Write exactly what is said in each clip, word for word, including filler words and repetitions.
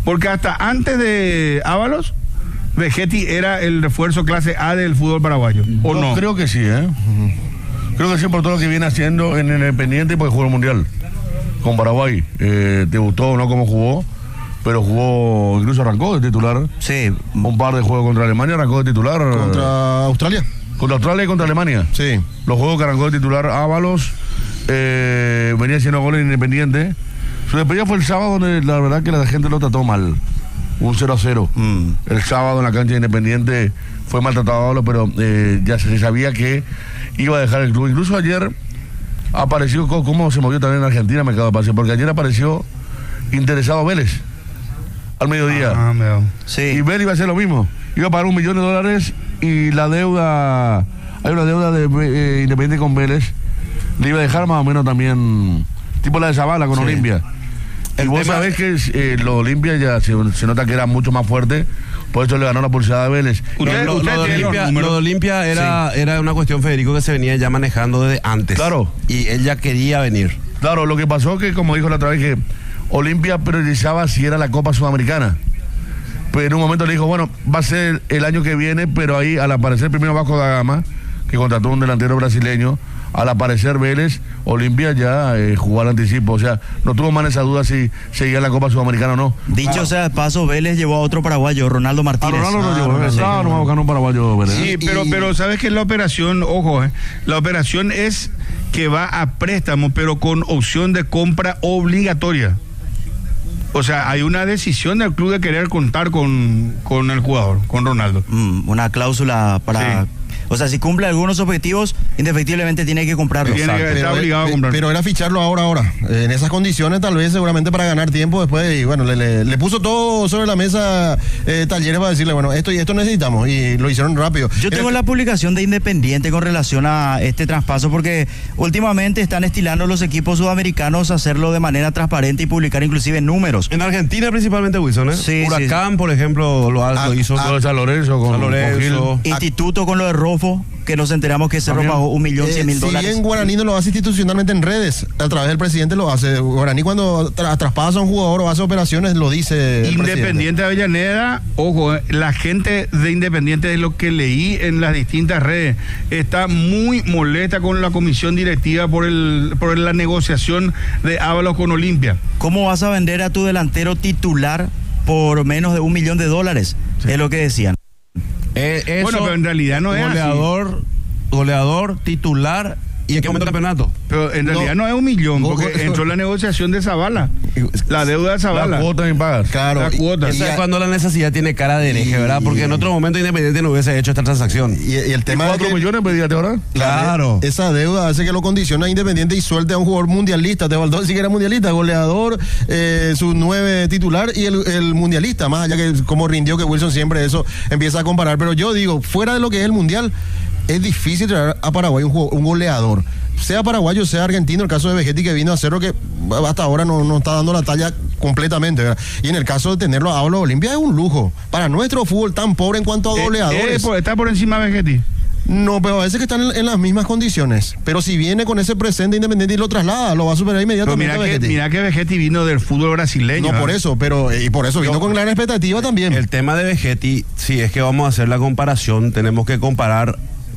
Porque hasta antes de Ábalos, Vegetti era el refuerzo clase A del fútbol paraguayo, ¿o Yo no? Creo que sí, ¿eh? Creo que sí por todo lo que viene haciendo en Independiente, porque jugó el Mundial con Paraguay. Eh, debutó, no como jugó, pero jugó, incluso arrancó de titular. Sí. Un par de juegos contra Alemania, arrancó de titular. Contra Australia. Contra Australia y contra Alemania. Sí. Los juegos que arrancó de titular Ábalos, eh, venía haciendo goles Independiente. Su despedida fue el sábado, donde la verdad que la gente lo trató mal. Un cero a cero. Mm. El sábado en la cancha de Independiente fue maltratado a Ábalos, pero eh, ya se sabía que iba a dejar el club. Incluso ayer apareció, cómo se movió también en Argentina, me acabo de pasar, porque ayer apareció interesado Vélez al mediodía. Ah, sí. Y Vélez iba a hacer lo mismo. Iba a pagar un millón de dólares y la deuda, hay una deuda de eh, Independiente con Vélez, le iba a dejar más o menos también, tipo la de Zavala con sí. Olimpia. Y vos sabés que eh, lo Olimpia ya se, se nota que era mucho más fuerte, por eso le ganó la pulsada a Vélez. Usted, lo, usted lo, de Olimpia, lo de Olimpia era, sí. era una cuestión, Federico, que se venía ya manejando desde antes. Claro. Y él ya quería venir. Claro, lo que pasó que, como dijo la otra vez, que Olimpia priorizaba si era la Copa Sudamericana. Pero en un momento le dijo, bueno, va a ser el año que viene, pero ahí al aparecer primero Vasco da Gama, que contrató un delantero brasileño, al aparecer Vélez, Olimpia ya eh, jugó al anticipo, o sea, no tuvo más esa duda si seguía en la Copa Sudamericana o no. Dicho ah. sea de paso, Vélez llevó a otro paraguayo, Ronaldo Martínez. A Ronaldo ah, no llevó, no, no, no va a buscar un paraguayo Vélez. Sí, y... pero, pero ¿sabes qué es la operación? Ojo, eh, la operación es que va a préstamo, pero con opción de compra obligatoria. O sea, hay una decisión del club de querer contar con, con el jugador, con Ronaldo. Mm, una cláusula para... Sí. O sea, si cumple algunos objetivos, indefectiblemente tiene que comprarlo. Tiene que estar obligado a comprarlo. Pero era ficharlo ahora, ahora. En esas condiciones, tal vez, seguramente para ganar tiempo después. Y bueno, le, le, le puso todo sobre la mesa eh, Talleres para decirle, bueno, esto y esto necesitamos. Y lo hicieron rápido. Yo tengo Era... la publicación de Independiente con relación a este traspaso, porque últimamente están estilando los equipos sudamericanos a hacerlo de manera transparente y publicar inclusive números. En Argentina principalmente, Wilson, ¿eh? Sí, Huracán, sí. por ejemplo, lo, a, lo hizo. A, San Lorenzo con San Lorenzo. Con Instituto con lo de Rofo, que nos enteramos que Cerro pagó un millón cien mil dólares. Si bien Guaraní no lo hace institucionalmente en redes, a través del presidente lo hace. Guaraní cuando tra traspasa a un jugador o hace operaciones lo dice el Independiente de Avellaneda, ojo, la gente de Independiente, de lo que leí en las distintas redes, está muy molesta con la comisión directiva por el por la negociación de Ábalos con Olimpia. ¿Cómo vas a vender a tu delantero titular por menos de un millón de dólares? Sí. Es lo que decían. Eh, eso, bueno, pero en realidad no es goleador, así. Goleador, titular y en qué momento del campeonato. Pero en realidad no, no es un millón, porque no, entró la negociación de Zavala, la deuda de Zavala. La cuota en pagas. Claro, la cuota. Eso es cuando la necesidad tiene cara de hereje, ¿verdad? Porque en otro momento Independiente no hubiese hecho esta transacción. Y, y el tema ¿Y cuatro es que, millones pedíate ahora? Claro. Esa deuda hace que lo condicione a Independiente y suelte a un jugador mundialista. Te faltó decir que era mundialista, goleador, eh, su nueve titular y el, el mundialista. Más allá que como rindió que Wilson siempre eso empieza a comparar. Pero yo digo, fuera de lo que es el mundial, es difícil traer a Paraguay un, un goleador. Sea paraguayo, sea argentino, el caso de Vegetti que vino a Cerro que hasta ahora no, no está dando la talla completamente, ¿verdad? Y en el caso de tenerlo a Ábalos Olimpia es un lujo. Para nuestro fútbol tan pobre en cuanto a goleadores. Eh, eh, ¿Está por encima de Vegetti? No, pero a veces que están en, en las mismas condiciones. Pero si viene con ese presente Independiente y lo traslada, lo va a superar inmediatamente. Mira, que, mira que Vegetti vino del fútbol brasileño. No, por eso, pero y por eso vino Yo, con gran expectativa también. El tema de Vegetti, si es que vamos a hacer la comparación, tenemos que comparar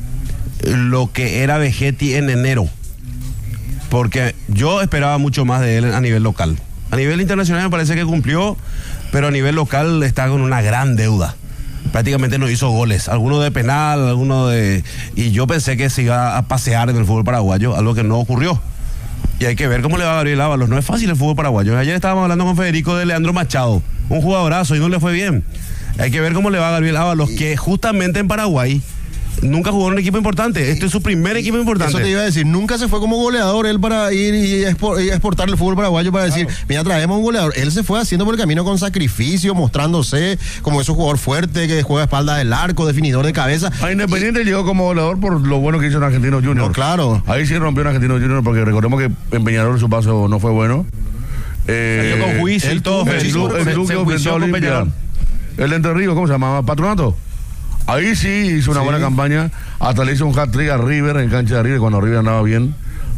lo que era Vegetti en enero. Porque yo esperaba mucho más de él a nivel local. A nivel internacional me parece que cumplió, pero a nivel local está con una gran deuda. Prácticamente no hizo goles, algunos de penal, algunos de... Y yo pensé que se iba a pasear en el fútbol paraguayo, algo que no ocurrió. Y hay que ver cómo le va a Gabriel Ábalos. No es fácil el fútbol paraguayo. Ayer estábamos hablando con Federico de Leandro Machado, un jugadorazo, y no le fue bien. Hay que ver cómo le va a Gabriel Ábalos, que justamente en Paraguay nunca jugó en un equipo importante. Este es su primer equipo importante. Eso te iba a decir, nunca se fue como goleador él para ir y exportar el fútbol paraguayo para decir, claro, mira, traemos un goleador. Él se fue haciendo por el camino con sacrificio, mostrándose como ese jugador fuerte que juega a espalda del arco, definidor de cabeza. A Independiente y... llegó como goleador por lo bueno que hizo en Argentinos Juniors. No, claro. Ahí sí rompió en Argentinos Juniors porque recordemos que en Peñarol su paso no fue bueno. Eh, Salió con juicio y todo. El club que enfrentó a Olimpia. El de Entre Ríos, ¿cómo se llamaba? Patronato. Ahí sí hizo una sí. buena campaña. Hasta le hizo un hat-trick a River en cancha de River cuando River andaba bien.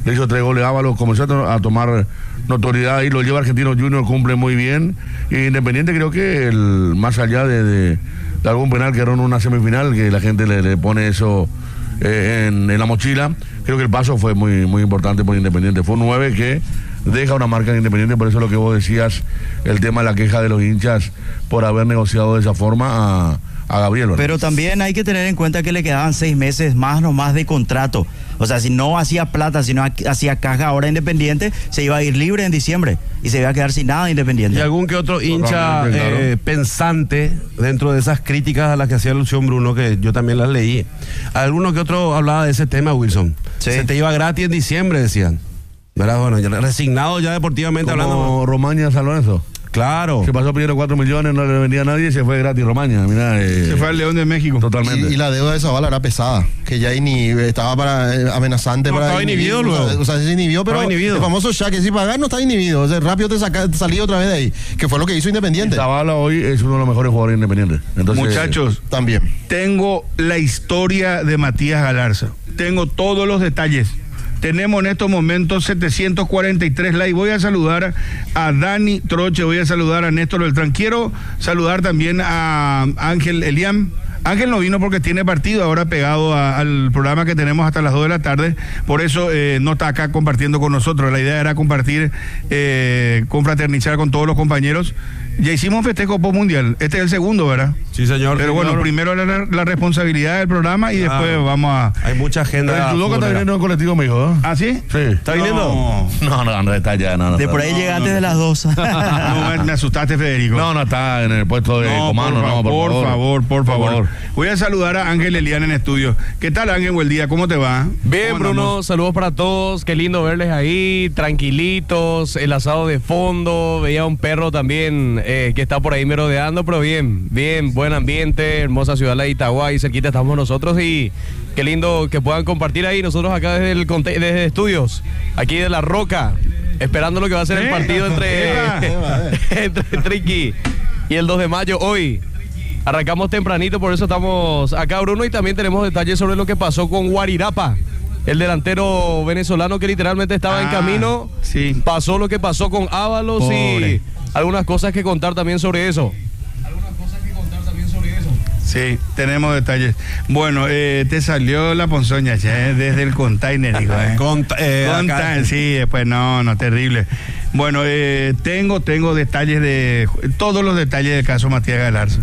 le hizo tres goles a Ábalos, comenzó a, to- a tomar notoriedad y lo lleva Argentinos Juniors, cumple muy bien. Y Independiente creo que el más allá de, de, de algún penal que era en una semifinal, que la gente le, le pone eso eh, en, en la mochila, creo que el paso fue muy, muy importante por Independiente. Fue un nueve que deja una marca en Independiente, por eso lo que vos decías, el tema de la queja de los hinchas por haber negociado de esa forma a, a Gabriel, ¿verdad? Pero también hay que tener en cuenta que le quedaban seis meses más nomás de contrato. O sea, si no hacía plata, si no hacía caja ahora Independiente, se iba a ir libre en diciembre y se iba a quedar sin nada Independiente. Y algún que otro hincha Totalmente, claro. eh, pensante dentro de esas críticas a las que hacía alusión Bruno, que yo también las leí. Alguno que otro hablaba de ese tema, Wilson. Sí. Se te iba gratis en diciembre, decían. ¿Verdad? Bueno, ya resignado ya deportivamente Como hablando. Romaña San Lorenzo. Claro. Se pasó pidiendo cuatro millones, no le vendía a nadie y se fue gratis Romaña. Mira, eh, Se fue al León de México. totalmente. Y, y la deuda de Zavala era pesada, que ya ini- estaba para eh, amenazante. No, para estaba inhibido o sea, luego. O sea, se inhibió, pero Estaba inhibido. el famoso ya que si pagas no está inhibido. O sea, rápido te, saca, te salí otra vez de ahí, que fue lo que hizo Independiente. Zavala hoy es uno de los mejores jugadores independientes. Entonces, Muchachos, También. tengo la historia de Matías Galarza. Tengo todos los detalles. Tenemos en estos momentos setecientos cuarenta y tres likes. Voy a saludar a Dani Troche, voy a saludar a Néstor Beltrán. Quiero saludar también a Ángel Eliam. Ángel no vino porque tiene partido ahora pegado a- al programa que tenemos hasta las dos de la tarde, por eso eh, no está acá compartiendo con nosotros. La idea era compartir, eh, confraternizar con todos los compañeros. Ya hicimos un festejo post mundial, este es el segundo, ¿verdad? Sí, señor. Pero bueno, señor. primero la, la responsabilidad del programa y Claro. después vamos a... Hay mucha agenda. el judoka está futbolera. viniendo en colectivo, me dijo. ¿eh? ¿Ah, sí? Sí. ¿Está viniendo? No, No, no, no está ya, no, no. De está. por ahí llega antes de las dos. no, me, me asustaste, Federico. No, no está en el puesto de No, comando, por, no, fa- por, por favor, por favor. Voy a saludar a Ángel Elian en estudio. ¿Qué tal, Ángel? Buen día, ¿cómo te va? Bien, ¿Cómo Bruno, andamos? saludos para todos. Qué lindo verles ahí, tranquilitos, el asado de fondo. Veía un perro también eh, que está por ahí merodeando, pero bien, bien, buen ambiente, hermosa ciudad la de Itagua, y cerquita estamos nosotros. Y qué lindo que puedan compartir ahí. Nosotros acá desde el conte- desde estudios, aquí de La Roca, esperando lo que va a ser el Eh, partido entre, eh, entre Triqui y el dos de mayo hoy. Arrancamos tempranito, por eso estamos acá, Bruno, y también tenemos detalles sobre lo que pasó con Guarirapa, el delantero venezolano que literalmente estaba en Ah, camino. sí. Pasó lo que pasó con Ábalos Pobre. y algunas cosas que contar también sobre eso. Sí, tenemos detalles. Bueno, eh, te salió la ponzoña che, desde el container, hijo. Eh. Conta- eh, acá. Conta- sí, después no, no, terrible. Bueno, eh, tengo, tengo detalles de, todos los detalles del caso Matías Galarza.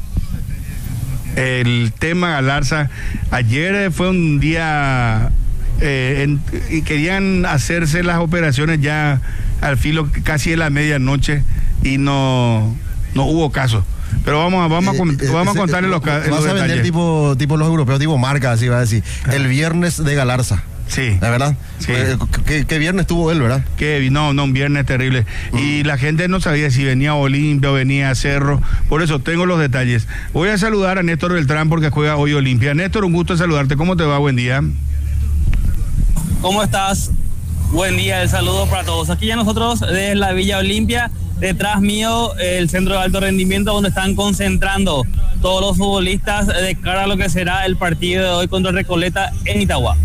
El tema Galarza, ayer fue un día, eh, en- y querían hacerse las operaciones ya al filo casi de la medianoche y no, no hubo caso. Pero vamos a, vamos a, com- Eh, eh, vamos a ese- contarle los, ca- Vas los a vender detalles. tipo, tipo los europeos, tipo marca, así va a decir. El viernes de Galarza. Sí. ¿Es verdad? Sí. Eh, ¿qué, qué viernes tuvo él, verdad? Que no, no, un viernes terrible. Y la gente no sabía si venía a Olimpia o venía a Cerro. Por eso tengo los detalles. Voy a saludar a Néstor Beltrán porque juega hoy Olimpia. Néstor, un gusto saludarte. ¿Cómo te va? Buen día. ¿Cómo estás? Buen día, el saludo para todos. Aquí ya nosotros desde la Villa Olimpia, detrás mío el centro de alto rendimiento donde están concentrando todos los futbolistas de cara a lo que será el partido de hoy contra Recoleta en Itagua.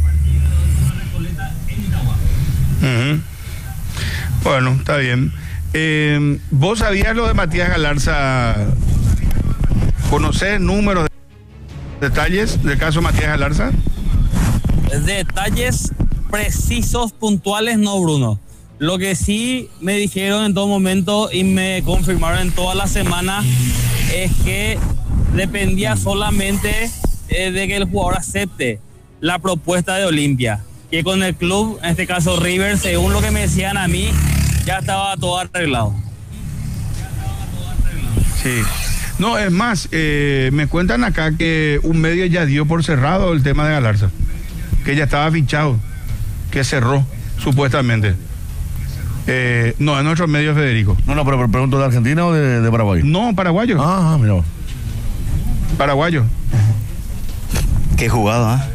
Ujú. Bueno, está bien. Eh, ¿Vos sabías lo de Matías Galarza? ¿Conocés números, de detalles del caso Matías Galarza? Detalles precisos, puntuales, no, Bruno. Lo que sí me dijeron en todo momento y me confirmaron en toda la semana es que dependía solamente eh, de que el jugador acepte la propuesta de Olimpia. Que con el club, en este caso River, según lo que me decían a mí, ya estaba todo arreglado. Sí. No, es más, eh, me cuentan acá que un medio ya dio por cerrado el tema de Galarza. Que ya estaba fichado, que cerró, supuestamente. Eh, no, en nuestros medios, Federico. No, no, pero, pero pregunto, ¿de Argentina o de, de Paraguay? No, paraguayo. Ah, mira. Paraguayo. Qué jugada, ¿eh?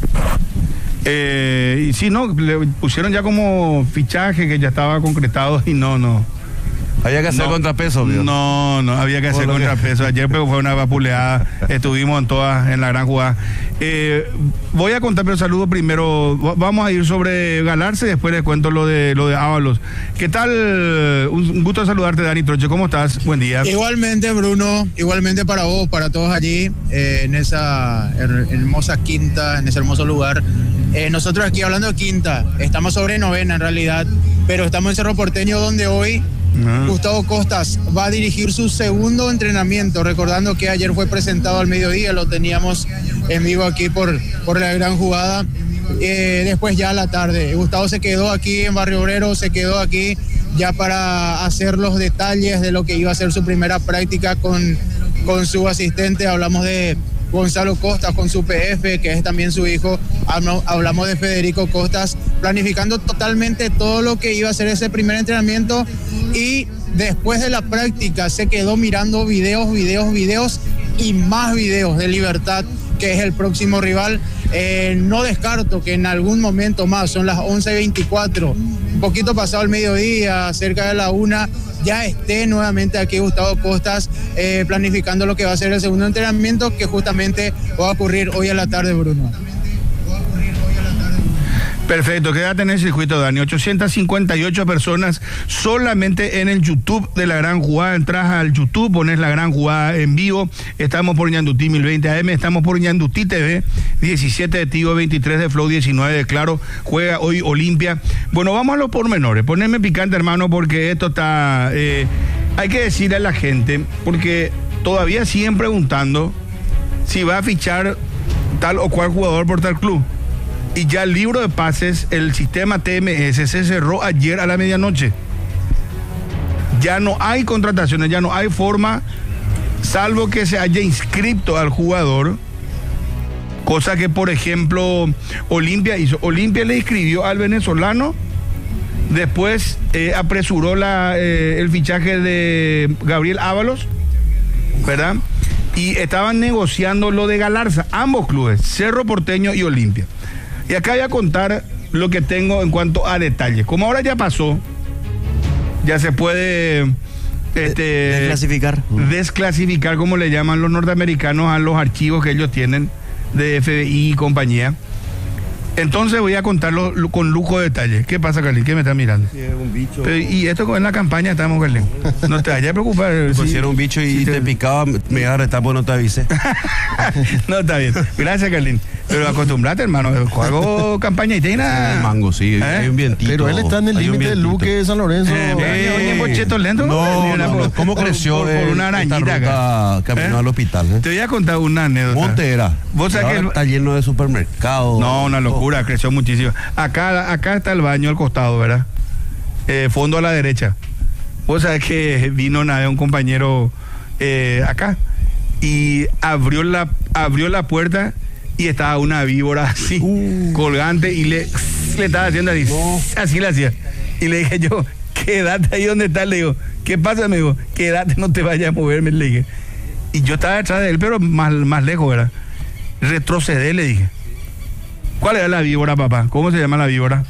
Eh, y sí, no, le pusieron ya como fichaje que ya estaba concretado y no, no, Había que hacer No, contrapeso, ¿vio? No, no, había que hacer Por lo que- contrapeso. Ayer pero fue una vapuleada. Estuvimos en todas, en la gran jugada. Eh, voy a contar, pero saludo primero. Va- Vamos a ir sobre Galarza y después les cuento lo de lo de Ábalos. ¿Qué tal? Un, un gusto saludarte, Dani Troche. ¿Cómo estás? Buen día. Igualmente, Bruno, igualmente para vos, para todos allí, eh, en esa her- hermosa quinta, en ese hermoso lugar. Eh, nosotros aquí hablando de quinta, estamos sobre novena en realidad, pero estamos en Cerro Porteño donde hoy Ah. Gustavo Costas va a dirigir su segundo entrenamiento, recordando que ayer fue presentado al mediodía, lo teníamos en vivo aquí por, por la gran jugada. Eh, después ya a la tarde, Gustavo se quedó aquí en Barrio Obrero, se quedó aquí ya para hacer los detalles de lo que iba a ser su primera práctica con, con su asistente. Hablamos de Gonzalo Costas con su P F, que es también su hijo. Hablamos de Federico Costas, planificando totalmente todo lo que iba a ser ese primer entrenamiento, y después de la práctica se quedó mirando videos, videos, videos y más videos de Libertad, que es el próximo rival. Eh, no descarto que en algún momento más, son las once veinticuatro, un poquito pasado el mediodía, cerca de la una, ya esté nuevamente aquí Gustavo Costas eh, planificando lo que va a ser el segundo entrenamiento, que justamente va a ocurrir hoy a la tarde, Bruno. Perfecto, quédate en el circuito, Dani. ochocientas cincuenta y ocho personas solamente en el YouTube de La Gran Jugada. Entras al YouTube, pones La Gran Jugada en vivo. Estamos por Ñandutí mil veinte A M, estamos por Ñandutí T V, diecisiete de Tigo, veintitrés de Flow, diecinueve de Claro. Juega hoy Olimpia. Bueno, vamos a los pormenores. Poneme picante, hermano, porque esto está... Eh, hay que decirle a la gente, porque todavía siguen preguntando si va a fichar tal o cual jugador por tal club. Y ya el libro de pases, el sistema T M S, se cerró ayer a la medianoche. Ya no hay contrataciones, ya no hay forma, salvo que se haya inscrito al jugador, cosa que, por ejemplo, Olimpia hizo. Olimpia le inscribió al venezolano, después eh, apresuró la, eh, el fichaje de Gabriel Ábalos, ¿verdad? Y estaban negociando lo de Galarza, ambos clubes, Cerro Porteño y Olimpia. Y acá voy a contar lo que tengo en cuanto a detalles. Como ahora ya pasó, ya se puede este, Desclasificar. desclasificar, como le llaman los norteamericanos a los archivos que ellos tienen de F B I y compañía. Entonces voy a contarlo lu- con lujo de detalles. ¿Qué pasa, Carlín? ¿Qué me está mirando? Sí, es un bicho. Pero, y esto en la campaña estamos, Carlín. No te vayas a preocupar. Pues sí. si era un bicho y Sí, te picaba, me iba a retar porque no te avisé. No, está bien. Gracias, Carlín. Pero acostumbrate, hermano. Hago campaña y tiene nada. Mango, sí, ¿Eh? hay un vientito. Pero él está en el hay un límite del vientito. Luque de San Lorenzo. Eh, Eh, Oye, Pocheto lento, no, Mira, no, por- no. ¿Cómo por- creció por, por el- una esta arañita acá? ruta camino ¿Eh? al hospital? ¿eh? Te voy a contar una anécdota. Monte era. Vos sabés Ahora que el- está lleno de supermercados. No, una locura, creció muchísimo. Acá, acá está el baño al costado, ¿verdad? Eh, fondo a la derecha. Vos sabés que vino una vez un compañero eh, acá y abrió la, abrió la puerta y estaba una víbora así, Uh. colgante, y le, le estaba haciendo así, así le hacía. Y le dije yo, quédate ahí donde estás, le digo, ¿qué pasa? Me dijo, quédate, no te vayas a moverme, le dije. Y yo estaba detrás de él, pero más, más lejos, ¿verdad? Retrocedé, le dije. ¿Cuál era la víbora, papá? ¿Cómo se llama la víbora?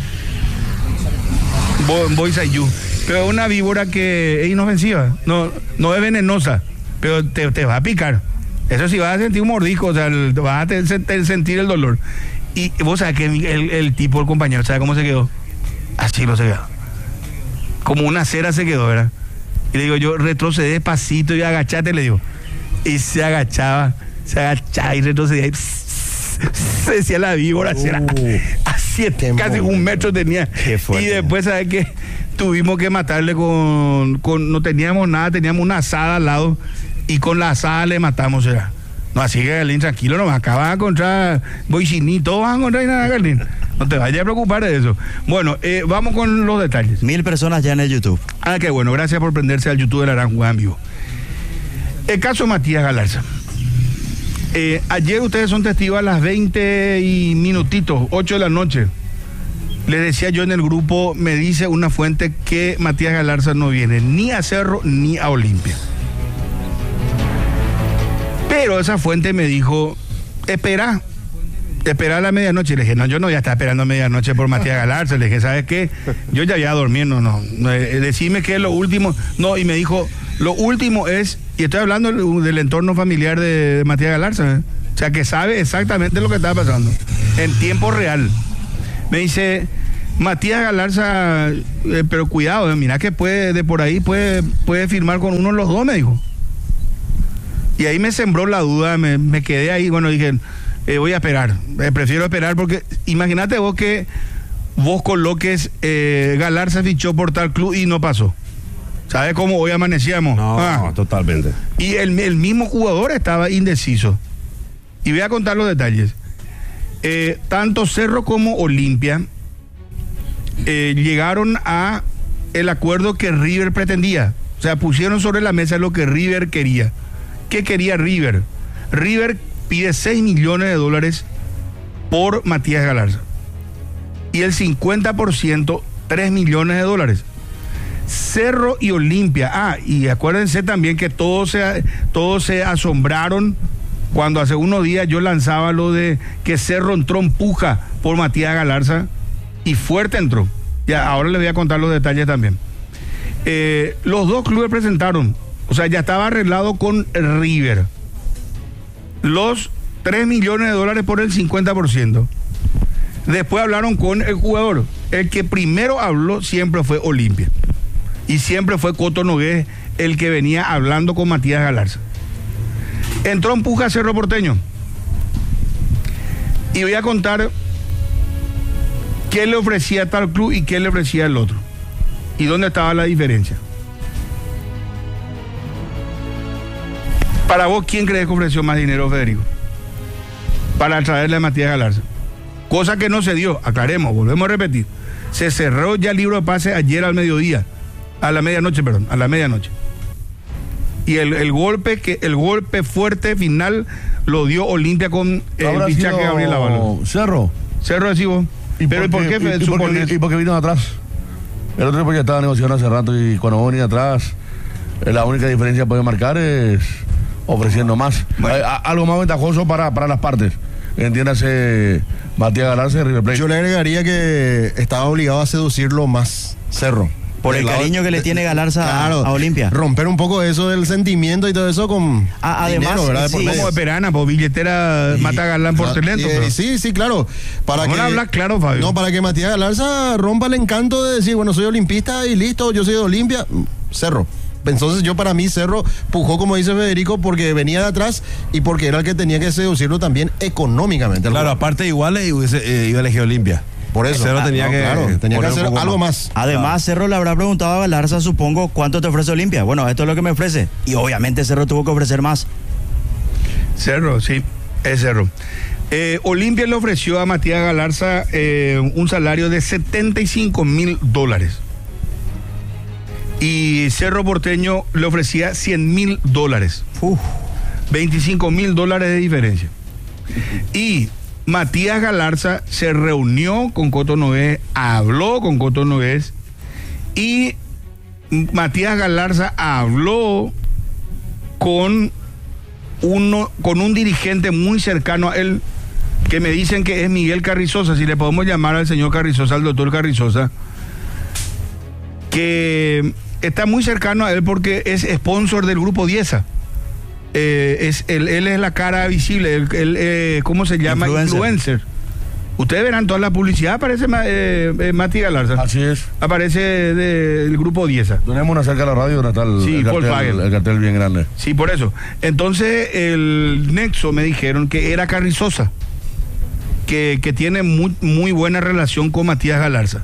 Bo- Boisayú. Pero es una víbora que es inofensiva, no, no es venenosa, pero te, te va a picar. Eso sí, vas a sentir un mordisco, o sea, el- vas a te- te- sentir el dolor. Y vos sabés que el, el- el tipo, el compañero, ¿sabes cómo se quedó? Así lo se quedó. Como una cera se quedó, ¿verdad? Y le digo yo, retrocede despacito y agachate, le digo. Y se agachaba, se agachaba y retrocedía. Y se decía la víbora, era así, casi un metro tenía. Y después, ¿sabes qué? Tuvimos que matarle con, con, no teníamos nada, teníamos una asada al lado y con la asada le matamos, era. No, así que, Galín, tranquilo, nomás, acá van a encontrar Boiciní, todos van a encontrar y nada, Galín. No te vayas a preocupar de eso. Bueno, eh, vamos con los detalles. Mil personas ya en el YouTube. Ah, qué bueno, gracias por prenderse al YouTube de La Gran Jugada en vivo. El caso Matías Galarza. Eh, ayer ustedes son testigos a las veinte y minutitos, ocho de la noche. Les decía yo en el grupo, me dice una fuente que Matías Galarza no viene ni a Cerro ni a Olimpia. Pero esa fuente me dijo, espera, esperar a la medianoche. Le dije, no, yo no voy a estar esperando a medianoche por Matías Galarza. Le dije, ¿sabes qué? Yo ya voy a dormir, no, no. Eh, decime que es lo último. No, y me dijo, lo último es, y estoy hablando del, del entorno familiar de, de Matías Galarza, ¿eh? O sea, que sabe exactamente lo que está pasando, en tiempo real. Me dice, Matías Galarza, eh, pero cuidado, eh, mira que puede, de por ahí puede, puede firmar con uno de los dos, me dijo. Y ahí me sembró la duda, me, me quedé ahí, bueno, dije, eh, voy a esperar, eh, prefiero esperar porque imagínate vos que vos coloques eh, Galarza fichó por tal club y no pasó. ¿Sabes cómo hoy amanecíamos? No, Ah. no, totalmente. Y el, el mismo jugador estaba indeciso. Y voy a contar los detalles. Eh, tanto Cerro como Olimpia eh, llegaron a el acuerdo que River pretendía. O sea, pusieron sobre la mesa lo que River quería. ¿Qué quería River? River pide seis millones de dólares por Matías Galarza. Y el cincuenta por ciento, tres millones de dólares. Cerro y Olimpia. Ah, y acuérdense también que todos se, todos se asombraron cuando hace unos días yo lanzaba lo de que Cerro entró en puja por Matías Galarza y fuerte entró. Ya, ahora les voy a contar los detalles también. Eh, los dos clubes presentaron, o sea, ya estaba arreglado con River. Los tres millones de dólares por el cincuenta por ciento. Después hablaron con el jugador. El que primero habló siempre fue Olimpia. Y siempre fue Coto Nogués el que venía hablando con Matías Galarza. Entró en puja Cerro Porteño. Y voy a contar qué le ofrecía tal club y qué le ofrecía el otro. Y dónde estaba la diferencia. Para vos, ¿quién crees que ofreció más dinero, Federico? Para traerle a Matías Galarza. Cosa que no se dio, aclaremos, volvemos a repetir. Se cerró ya el libro de pase ayer al mediodía. A la medianoche, perdón, a la medianoche. Y el, el golpe que el golpe fuerte final lo dio Olimpia con el fichaje de Gabriel Ábalos. Cerro. Cerro recibo. Pero ¿y por qué, y, y, porque, y porque vino atrás. El otro porque ya estaba negociando hace rato y cuando vos venís atrás, la única diferencia que puede marcar es ofreciendo más. Bueno. A, a, algo más ventajoso para, para las partes. Entiéndase Matías Galarza y River Plate. Yo le agregaría que estaba obligado a seducirlo más Cerro. Por el Del lado- cariño que le tiene Galarza Claro, a Olimpia. Romper un poco eso del sentimiento y todo eso con Ah, además, dinero, ¿verdad? De por sí. medio. Como de Perana, por billetera Y- mata a Galán por claro, talento. y- pero- Sí, sí, claro. Para Vamos que, a hablar claro, Fabio. No, para que Matías Galarza rompa el encanto de decir, bueno, soy olimpista y listo, yo soy de Olimpia, Cerro. Entonces yo para mí Cerro pujó, como dice Federico, porque venía de atrás y porque era el que tenía que seducirlo también económicamente. Claro, aparte igual eh, hubiese, eh, iba a elegir Olimpia. Por eso. Cerro Ah, tenía no, que claro, tenía que poner un hacer poco algo más. Además, Cerro le habrá preguntado a Galarza, supongo, ¿cuánto te ofrece Olimpia? Bueno, esto es lo que me ofrece. Y obviamente Cerro tuvo que ofrecer más. Cerro, sí, es Cerro. Eh, Olimpia le ofreció a Matías Galarza eh, un salario de setenta y cinco mil dólares. Y Cerro Porteño le ofrecía cien mil dólares. Uf. veinticinco mil dólares de diferencia. Y Matías Galarza se reunió con Coto Nogués, habló con Coto Nogués y Matías Galarza habló con uno, con un dirigente muy cercano a él, que me dicen que es Miguel Carrizosa, si le podemos llamar al señor Carrizosa, al doctor Carrizosa, que está muy cercano a él porque es sponsor del grupo Dieza. Eh, es, él, él es la cara visible, él, él, eh, ¿cómo se llama? Influencer. Influencer. Ustedes verán toda la publicidad, aparece eh, eh, Mati Galarza. Así es. Aparece del grupo Dieza. Tenemos una cerca de la radio donde está el, Sí, el, cartel, Volkswagen. el cartel bien grande. Sí, por eso. Entonces, el Nexo me dijeron que era Carrizosa, que, que tiene muy, muy buena relación con Matías Galarza.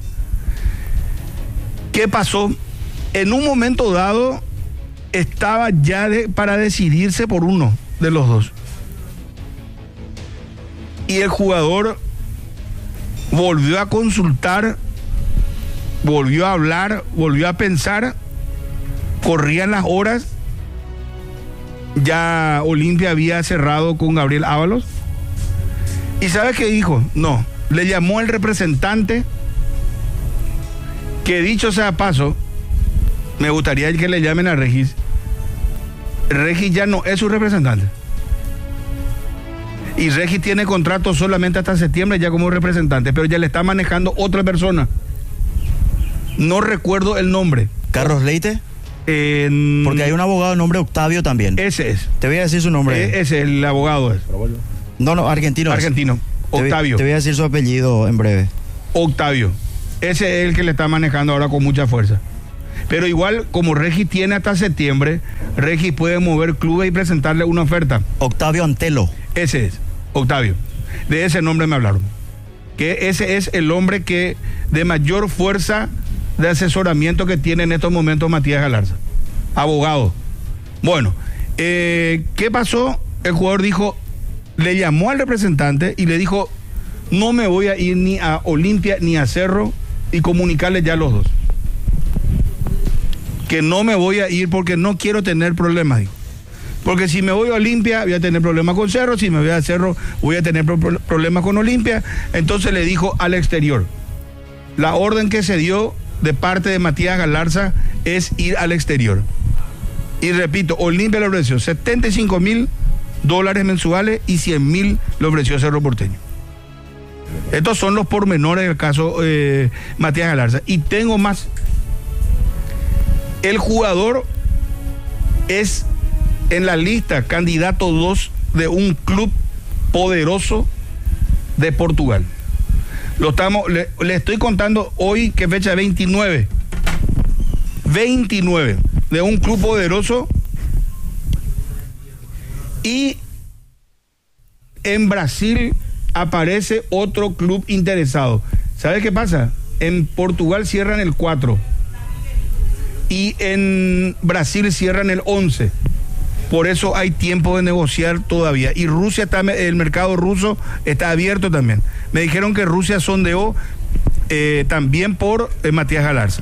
¿Qué pasó? En un momento dado, estaba ya de, para decidirse por uno de los dos. Y el jugador volvió a consultar, volvió a hablar, volvió a pensar, corrían las horas. Ya Olimpia había cerrado con Gabriel Ábalos. ¿Y sabes qué dijo? No, le llamó el representante, que dicho sea paso, me gustaría que le llamen a Regis. Regis ya no es su representante. Y Regis tiene contrato solamente hasta septiembre ya como representante, pero ya le está manejando otra persona. No recuerdo el nombre. ¿Carlos Leite? Eh, Porque hay un abogado de nombre Octavio también. Ese es. Te voy a decir su nombre. Eh, ese es el abogado. Es. No, no, argentino. es. Argentino. Te voy- Octavio. Te voy a decir su apellido en breve. Octavio. Ese es el que le está manejando ahora con mucha fuerza. Pero igual, como Regis tiene hasta septiembre, Regis puede mover clubes y presentarle una oferta. Octavio Antelo. Ese es, Octavio. De ese nombre me hablaron. Que ese es el hombre que de mayor fuerza de asesoramiento que tiene en estos momentos Matías Galarza. Abogado. Bueno, eh, ¿qué pasó? El jugador dijo, le llamó al representante y le dijo, no me voy a ir ni a Olimpia ni a Cerro, y comunicarle ya a los dos. Que no me voy a ir porque no quiero tener problemas, dijo. Porque si me voy a Olimpia voy a tener problemas con Cerro, si me voy a Cerro voy a tener pro- problemas con Olimpia. Entonces le dijo al exterior. La orden que se dio de parte de Matías Galarza es ir al exterior. Y repito, Olimpia le ofreció setenta y cinco mil dólares mensuales y cien mil le ofreció Cerro Porteño. Estos son los pormenores del caso eh, Matías Galarza. Y tengo más. El jugador es en la lista candidato dos de un club poderoso de Portugal. Lo estamos, le, le estoy contando hoy que fecha veintinueve. veintinueve de un club poderoso. Y en Brasil aparece otro club interesado. ¿Sabes qué pasa? En Portugal cierran el cuatro. Y en Brasil cierran el once. Por eso hay tiempo de negociar todavía. Y Rusia, está, el mercado ruso está abierto también. Me dijeron que Rusia sondeó eh, también por eh, Matías Galarza.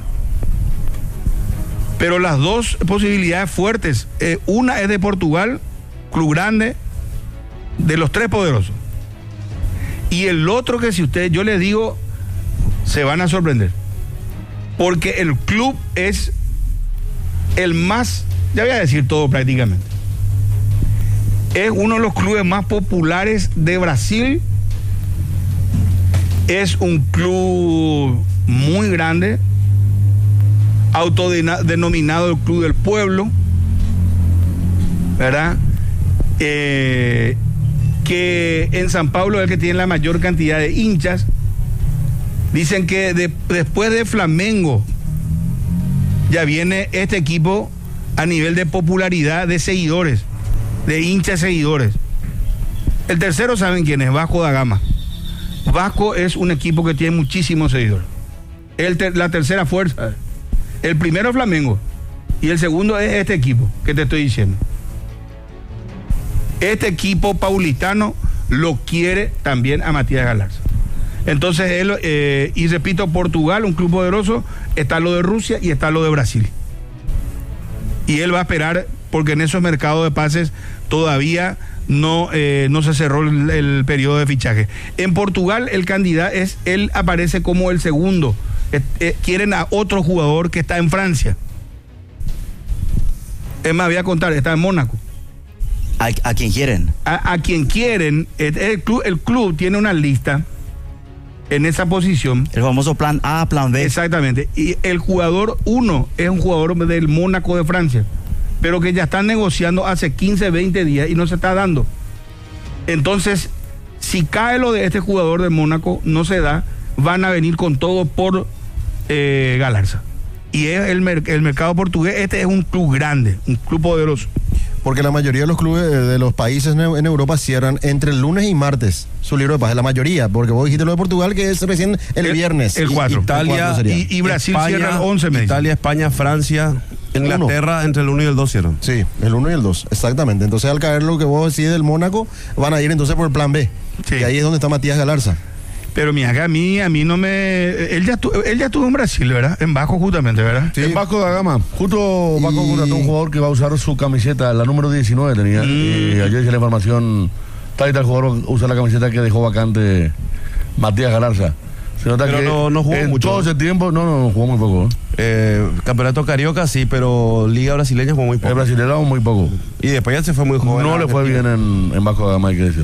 Pero las dos posibilidades fuertes, eh, una es de Portugal, club grande, de los tres poderosos. Y el otro que si ustedes, yo les digo, se van a sorprender. Porque el club es el más, ya voy a decir todo prácticamente. Es uno de los clubes más populares de Brasil. Es un club muy grande, autodenominado el Club del Pueblo, ¿verdad? Eh, que en San Pablo es el que tiene la mayor cantidad de hinchas. Dicen que de, después de Flamengo ya viene este equipo a nivel de popularidad de seguidores, de hinchas seguidores. El tercero, ¿saben quién es? Vasco da Gama. Vasco es un equipo que tiene muchísimos seguidores. El ter, la tercera fuerza. El primero es Flamengo y el segundo es este equipo que te estoy diciendo. Este equipo paulistano lo quiere también a Matías Galarza. Entonces él, eh, y repito, Portugal, un club poderoso, está lo de Rusia y está lo de Brasil. Y él va a esperar, porque en esos mercados de pases todavía no, eh, no se cerró el, el periodo de fichaje. En Portugal el candidato es, él aparece como el segundo. Eh, eh, quieren a otro jugador que está en Francia. Es más, voy a contar, está en Mónaco. ¿A, a quién quieren? A, a quien quieren, el, el, club, el club tiene una lista en esa posición. El famoso plan A, plan B. Exactamente. Y el jugador uno es un jugador del Mónaco de Francia, pero que ya están negociando hace quince, veinte días y no se está dando. Entonces, si cae lo de este jugador del Mónaco, no se da, van a venir con todo por eh, Galarza. Y es el, mer el mercado portugués, este es un club grande, un club poderoso. Porque la mayoría de los clubes de los países en Europa cierran entre el lunes y martes su libro de pases. La mayoría, porque vos dijiste lo de Portugal, que es recién el, el viernes. El cuatro. Italia y, y Brasil España, cierra el once meses. Italia, España, Francia, Inglaterra, uno. Entre el uno y el dos cierran. Sí, el uno y el dos, exactamente. Entonces al caer lo que vos decís del Mónaco, van a ir entonces por el plan B. Sí. Y ahí es donde está Matías Galarza. Pero mira, a mí, a mí no me... Él ya, tu, él ya estuvo en Brasil, ¿verdad? En Vasco justamente, ¿verdad? Sí. En Vasco da Gama. Justo Vasco y... contrató un jugador que va a usar su camiseta, la número diecinueve tenía. Mm. Y ayer hice la información, tal y tal jugador usa la camiseta que dejó vacante Matías Galarza. Se nota pero que no, no jugó en mucho. todo ese tiempo, no, no, jugó muy poco. Eh, campeonato Carioca sí, pero Liga Brasileña jugó muy poco. El brasileño muy poco. Y después ya se fue muy joven. No le fue bien en, en Vasco da Gama, hay que decir.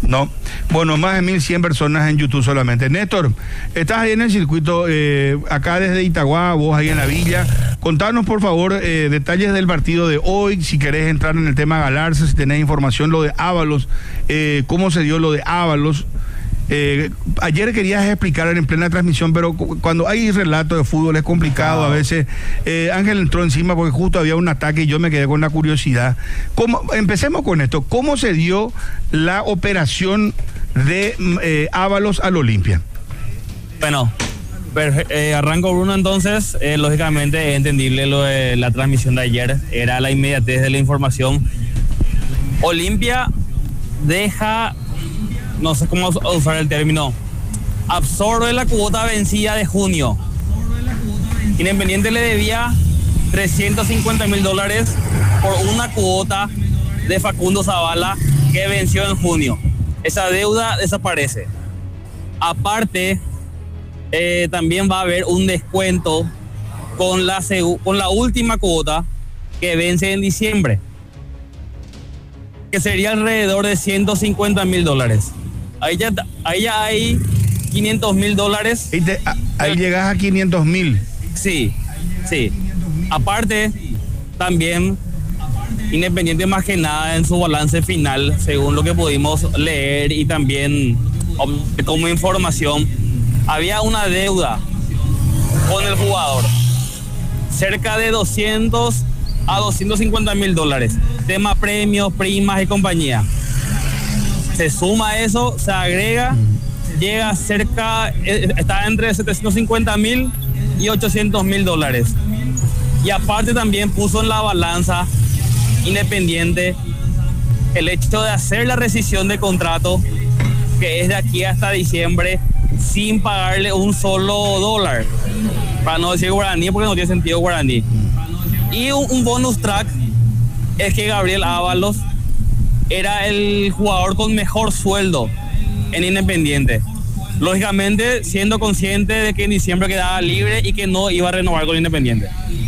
No. Bueno, más de mil cien personas en YouTube solamente. Néstor, estás ahí en el circuito, eh, acá desde Itagua, vos ahí en la villa. Contanos, por favor, eh, detalles del partido de hoy, si querés entrar en el tema Galarza, si tenés información, lo de Ábalos, eh, cómo se dio lo de Ábalos. Eh, ayer querías explicar en plena transmisión, pero cu cuando hay relato de fútbol es complicado a veces. Eh, Ángel entró encima porque justo había un ataque y yo me quedé con la curiosidad. ¿Cómo, empecemos con esto. ¿Cómo se dio la operación de eh, Ábalos al Olimpia? Bueno, per, eh, arranco Bruno entonces. Eh, lógicamente es entendible lo de la transmisión de ayer. Era la inmediatez de la información. Olimpia deja... no sé cómo usar el término, absorbe la cuota vencida de junio. Independiente le debía trescientos cincuenta mil dólares por una cuota de Facundo Zavala que venció en junio. Esa deuda desaparece. Aparte, eh, también va a haber un descuento con la, con la última cuota que vence en diciembre, que sería alrededor de ciento cincuenta mil dólares. Ahí ya, ahí ya hay quinientos mil dólares. Ahí, te, a, ahí llegas a quinientos mil. Sí, sí. Aparte, también, Independiente más que nada en su balance final, según lo que pudimos leer y también como información, había una deuda con el jugador, cerca de doscientos a doscientos cincuenta mil dólares. Tema premios, primas y compañía. Se suma eso, se agrega, llega cerca, está entre setecientos cincuenta mil y ochocientos mil dólares. Y aparte también puso en la balanza Independiente el hecho de hacer la rescisión de contrato, que es de aquí hasta diciembre, sin pagarle un solo dólar, para no decir guaraní, porque no tiene sentido guaraní. Y un, un bonus track es que Gabriel Ábalos era el jugador con mejor sueldo en Independiente. Lógicamente, siendo consciente de que en diciembre quedaba libre y que no iba a renovar con Independiente.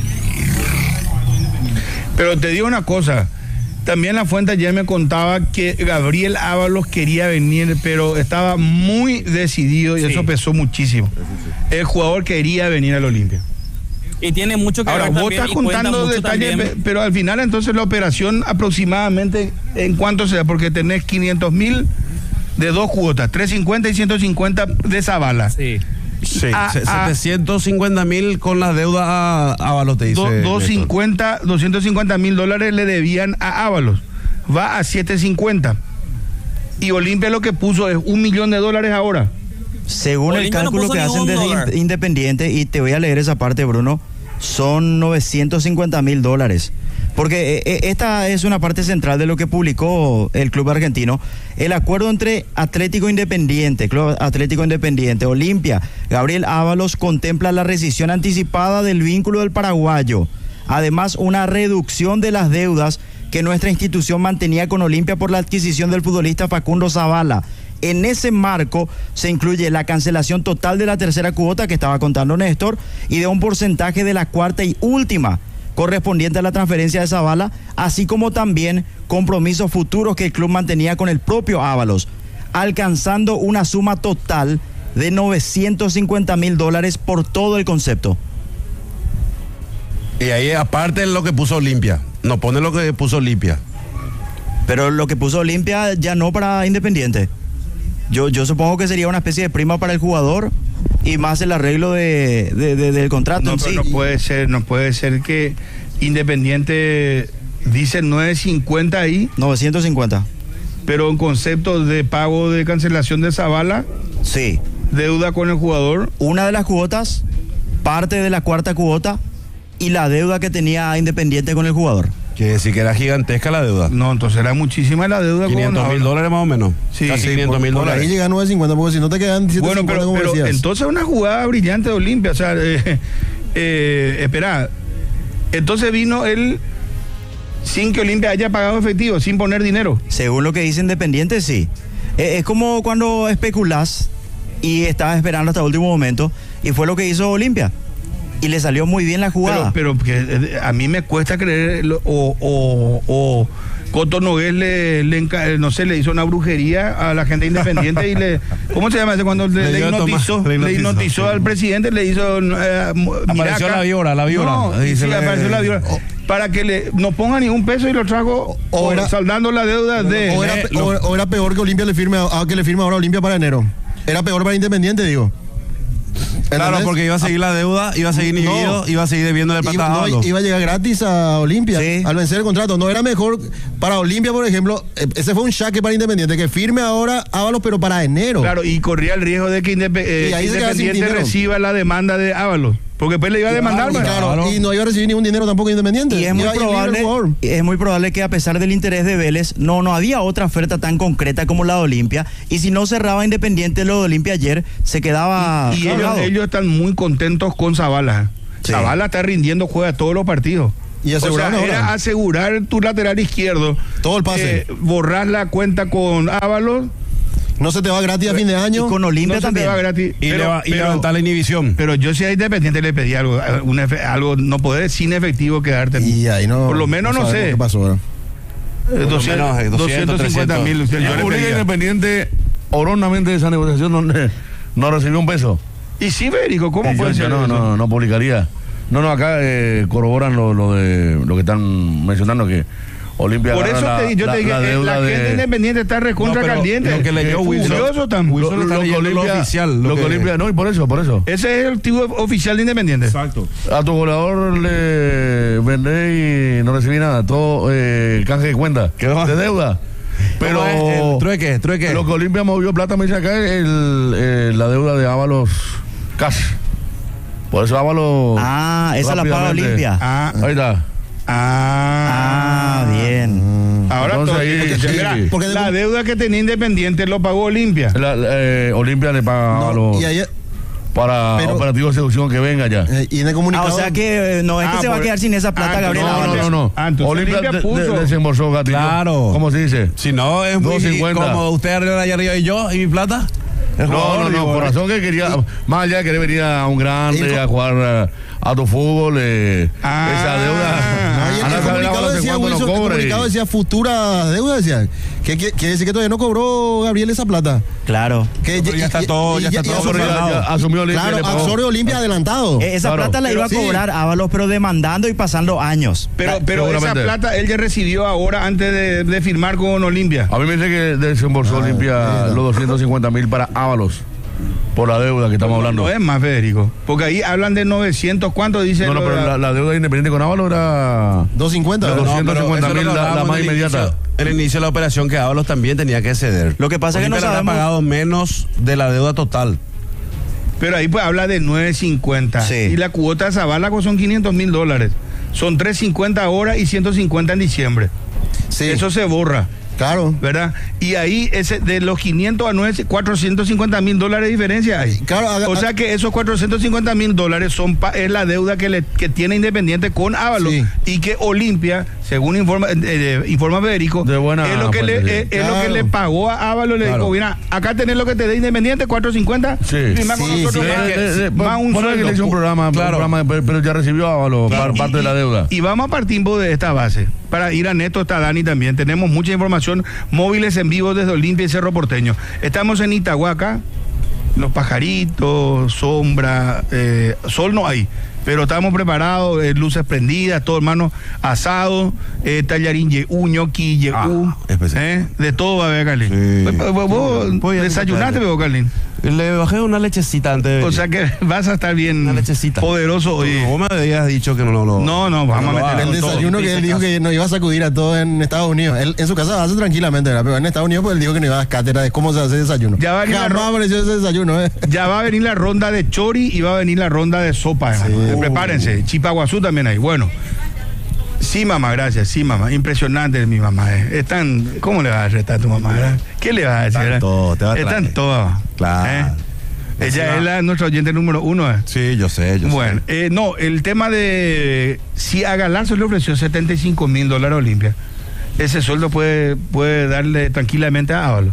Pero te digo una cosa, también la fuente ayer me contaba que Gabriel Ábalos quería venir, pero estaba muy decidido y sí, eso pesó muchísimo. El jugador quería venir al Olimpia. Y tiene mucho que Ahora, ver vos también, estás contando detalles, también, pero al final entonces la operación aproximadamente, ¿en cuánto se da? Porque tenés quinientos mil de dos cuotas, trescientos cincuenta y ciento cincuenta de Zavala. Sí. Sí, a, setecientos cincuenta mil con las deudas a Ábalos, te dice. Do, doscientos cincuenta mil dólares le debían a Ábalos. Va a setecientos cincuenta. Y Olimpia lo que puso es un millón de dólares ahora. Según Olimpia el cálculo no que hacen desde dólar. Independiente, y te voy a leer esa parte, Bruno, son novecientos cincuenta mil dólares. Porque eh, esta es una parte central de lo que publicó el club argentino. El acuerdo entre Atlético Independiente, Club Atlético Independiente, Olimpia, Gabriel Ábalos contempla la rescisión anticipada del vínculo del paraguayo. Además, una reducción de las deudas que nuestra institución mantenía con Olimpia por la adquisición del futbolista Facundo Zavala. En ese marco se incluye la cancelación total de la tercera cuota que estaba contando Néstor y de un porcentaje de la cuarta y última correspondiente a la transferencia de Zavala, así como también compromisos futuros que el club mantenía con el propio Ábalos, alcanzando una suma total de novecientos cincuenta mil dólares por todo el concepto. Y ahí aparte lo que puso Olimpia, no pone lo que puso Olimpia. Pero lo que puso Olimpia ya no para Independiente. Yo, yo supongo que sería una especie de prima para el jugador y más el arreglo de, de, de, del contrato. No, en pero sí. no puede ser, no puede ser que Independiente dice novecientos cincuenta ahí, novecientos cincuenta. pero en concepto de pago de cancelación de Zavala, Sí. deuda con el jugador. Una de las cuotas, parte de la cuarta cuota y la deuda que tenía Independiente con el jugador. Quiere decir que era gigantesca la deuda. No, entonces era muchísima la deuda. quinientos mil dólares más o menos. Sí, Casi sí, quinientos mil Por ahí dólares. llega a novecientos cincuenta, porque si no te quedan Bueno, setecientos cincuenta, pero, como pero decías. entonces una jugada brillante de Olimpia. O sea, eh, eh, espera. Entonces vino él sin que Olimpia haya pagado efectivo, sin poner dinero. Según lo que dice Independiente, sí. Eh, es como cuando especulás y estabas esperando hasta el último momento, y fue lo que hizo Olimpia. Y le salió muy bien la jugada. Pero, pero que, eh, a mí me cuesta creer lo- o, o, o Coto Nogués le, le enca- no sé, le hizo una brujería a la gente independiente y le, ¿cómo se llama ese? Cuando le, Le le dio hipnotizó, toma- le le hipnotizó, hipnotizó sí. al presidente, le hizo eh, Apareció la víbora, la víbora. No, Ahí sí, se le- apareció la víbora. Para que le no ponga ni un peso y lo trajo O o era- saldando la deuda de O era, eh, pe- lo- o- o era peor que Olimpia le firme, a, a que le firme ahora Olimpia para enero. Era peor para Independiente, digo. Claro, ¿Entendés? porque iba a seguir la deuda, iba a seguir inhibido, No. iba a seguir debiendo el plata Iba, a no, Ábalos. iba a llegar gratis a Olimpia Sí. al vencer el contrato. No era mejor para Olimpia, por ejemplo. eh, Ese fue un chaque para Independiente, que firme ahora Ábalos, pero para enero. Claro, y corría el riesgo de que Indepe- eh, Y ahí se queda sin Independiente dinero. reciba la demanda de Ábalos. Porque después le iba a demandar, Y man. claro, Claro. y no iba a recibir ningún dinero tampoco Independiente. Y es muy Iba a ir libre el probable, jugador. es muy probable que a pesar del interés de Vélez, no, no había otra oferta tan concreta como la de Olimpia. Y si no cerraba Independiente lo de Olimpia ayer, se quedaba Y ellos, colgado. ellos están muy contentos con Zavala. Sí. Zavala está rindiendo, juega todos los partidos. Y o sea, aseguraron ahora. era asegurar tu lateral izquierdo. Todo el pase. Eh, borrar la cuenta con Ábalos. No se te va gratis a fin de año. Y con Olimpia no se te también. va gratis. Y, Pero- leva- y pero- levantar la inhibición. Pero yo si a Independiente le pedí algo, eh, un efe- algo no poder sin efectivo quedarte. Y ahí no. Por lo menos no, sabemos sé. ¿Qué pasó ahora? Eh, lo doscientos, menos, eh, doscientos, doscientos cincuenta mil. trescientos. Yo La le República pedía. Independiente, oronamente de esa negociación, no, no recibió un peso. Y sí, Federico, ¿cómo Y puede yo- ser no, eso? no, no publicaría. No, no, acá eh, corroboran lo, lo de lo que están mencionando, que Olimpia Por agarra eso la, te, di- yo la- te dije, la eh, deuda la gente de... independiente está recontra No, pero caliente. lo que leyó Qué Wilson- furioso tan. Wilson Lo, lo está lo que leyendo lo Olimpia, oficial, lo lo que que- Olimpia, no, y por eso, por eso. Ese es el tipo oficial de Independiente. Exacto. A tu goleador le vendé y no recibí nada, todo eh, canje de cuenta, ¿Qué va? de deuda. Pero ¿Cómo es? El trueque, trueque. Lo que Olimpia movió plata, me dice acá, es el, eh, la deuda de Ábalos cash. Por eso Ábalos. Ah, esa la paga rápidamente- Olimpia. Ah, Ahí está. ah, Ah, bien. Ahora Entonces todo- ahí, porque, sí. mira, Porque de- la deuda que tenía Independiente lo pagó Olimpia. La- la, eh, Olimpia le paga a No, Ábalos y ayer. para pero- operativo de seducción que venga ya. eh, y en el Ah, comunicado. o sea que eh, no es que Ah, se va a por- quedar sin esa plata, Ah, Gabriel No, no, Ábalos. no, no. Ah, entonces Olimpia Olimpia de- de- puso. desembolsó Gatillo. Claro. ¿Cómo se dice? Si no, es muy dos cincuenta. como usted arriba allá arriba y yo y mi plata. El No, jugador, no, no, digo, por razón que quería, más allá de querer venir a un grande, Info- a jugar eh, a tu fútbol, eh, Ah. esa deuda. No, y el, anda a el saber comunicado ahora decía, cuánto nos Wilson, el cobra y- comunicado decía futura deuda, decía. ¿Qué qué- quiere decir que todavía no cobró Gabriel esa plata? Claro. Que pero ya está todo, ya está todo asumió- Ya- ya asumió Olimpia y Claro, le pagó. Axorio Olimpia adelantado. Eh, esa Claro. plata la Pero iba a sí. cobrar Ábalos, pero demandando y pasando años. Pero, pero esa seguramente. plata él ya recibió ahora antes de, de firmar con Olimpia. A mí me dice que desembolsó Olimpia los doscientos cincuenta mil para Ábalos por la deuda que estamos hablando. No es más, Federico. Porque ahí hablan de novecientos. ¿Cuánto dice? No, no, lo pero de la, la deuda independiente con Ábalos era doscientos cincuenta. No, No, doscientos pero cincuenta eso es mil, lo que la- la hablábamos más en el inmediata. inicio- En el inicio de la operación que Ábalos también tenía que ceder. Lo que pasa es que no Olimpia le sabemos- ha pagado menos de la deuda total. Pero ahí pues habla de nueve cincuenta. Sí. Y la cuota de Zavala son quinientos mil dólares. Son trescientos cincuenta ahora y ciento cincuenta en diciembre. Sí, Eso se borra, claro. ¿verdad? Y ahí ese de los quinientos a nueve, cuatrocientos cincuenta mil dólares de diferencia hay. Claro, haga- O sea que esos cuatrocientos cincuenta mil dólares son pa- es la deuda que, le, que tiene Independiente con Ábalos Sí. y que Olimpia, según informa, eh, eh, informa Federico, De buena es, lo que, le, fuente, sí. es, es lo que Claro. le pagó a Ábalos. Le Claro. dijo, mira, acá tenés lo que te dé Independiente, cuatrocientos cincuenta. Sí. Firma con Sí, nosotros sí. más, Eh, eh, eh, más un ponle que sueldo. le hizo un programa, Claro. un programa, pero, pero ya recibió Ábalos par- Y- parte de la y- deuda. Y vamos a partir de esta base. Para ir a Neto está Dani también. Tenemos mucha información. Móviles en vivo desde Olimpia y Cerro Porteño. Estamos en Itahuaca. Los pajaritos, sombra, eh, sol no hay. Pero estamos preparados, eh, luces prendidas, todo hermano, asado, eh, tallarín yeú, ñoqui, yeú, Ah, especial. eh, de todo va a haber, Carlín. Sí. Vos- vos- vos Voy a desayunaste, disfrutar. veo, Carlín. Le bajé una lechecita antes de O venir. sea que vas a estar bien Una lechecita. poderoso hoy. Vos me habías dicho que no lo... No, no, vamos no a lo meterle hagas. El con todo. desayuno que él dijo que no iba a sacudir a todos en Estados Unidos. Él en su casa hace tranquilamente, ¿verdad? Pero en Estados Unidos pues él dijo que no iba a dar cátedra de cómo se hace desayuno. Ya va a venir la Jamás ro- apareció ese desayuno, ¿eh? Ya va a venir la ronda de chori y va a venir la ronda de sopa. hermano. Eh, Prepárense. Chipaguazú también hay. Bueno. Sí, mamá, gracias. Sí, mamá. Impresionante mi mamá. eh. Están. ¿Cómo le vas a retar a tu mamá? verdad? ¿Qué le vas a decir? Están verdad? todo, te va a traer. Están todas. Claro. ¿eh? Ella Encima- es la, nuestra oyente número uno. eh. Sí, yo sé, yo Bueno, sé. eh, no, el tema de si a Galán se le ofreció setenta y cinco mil dólares a Olimpia, ese sueldo puede, puede darle tranquilamente a Ábalos.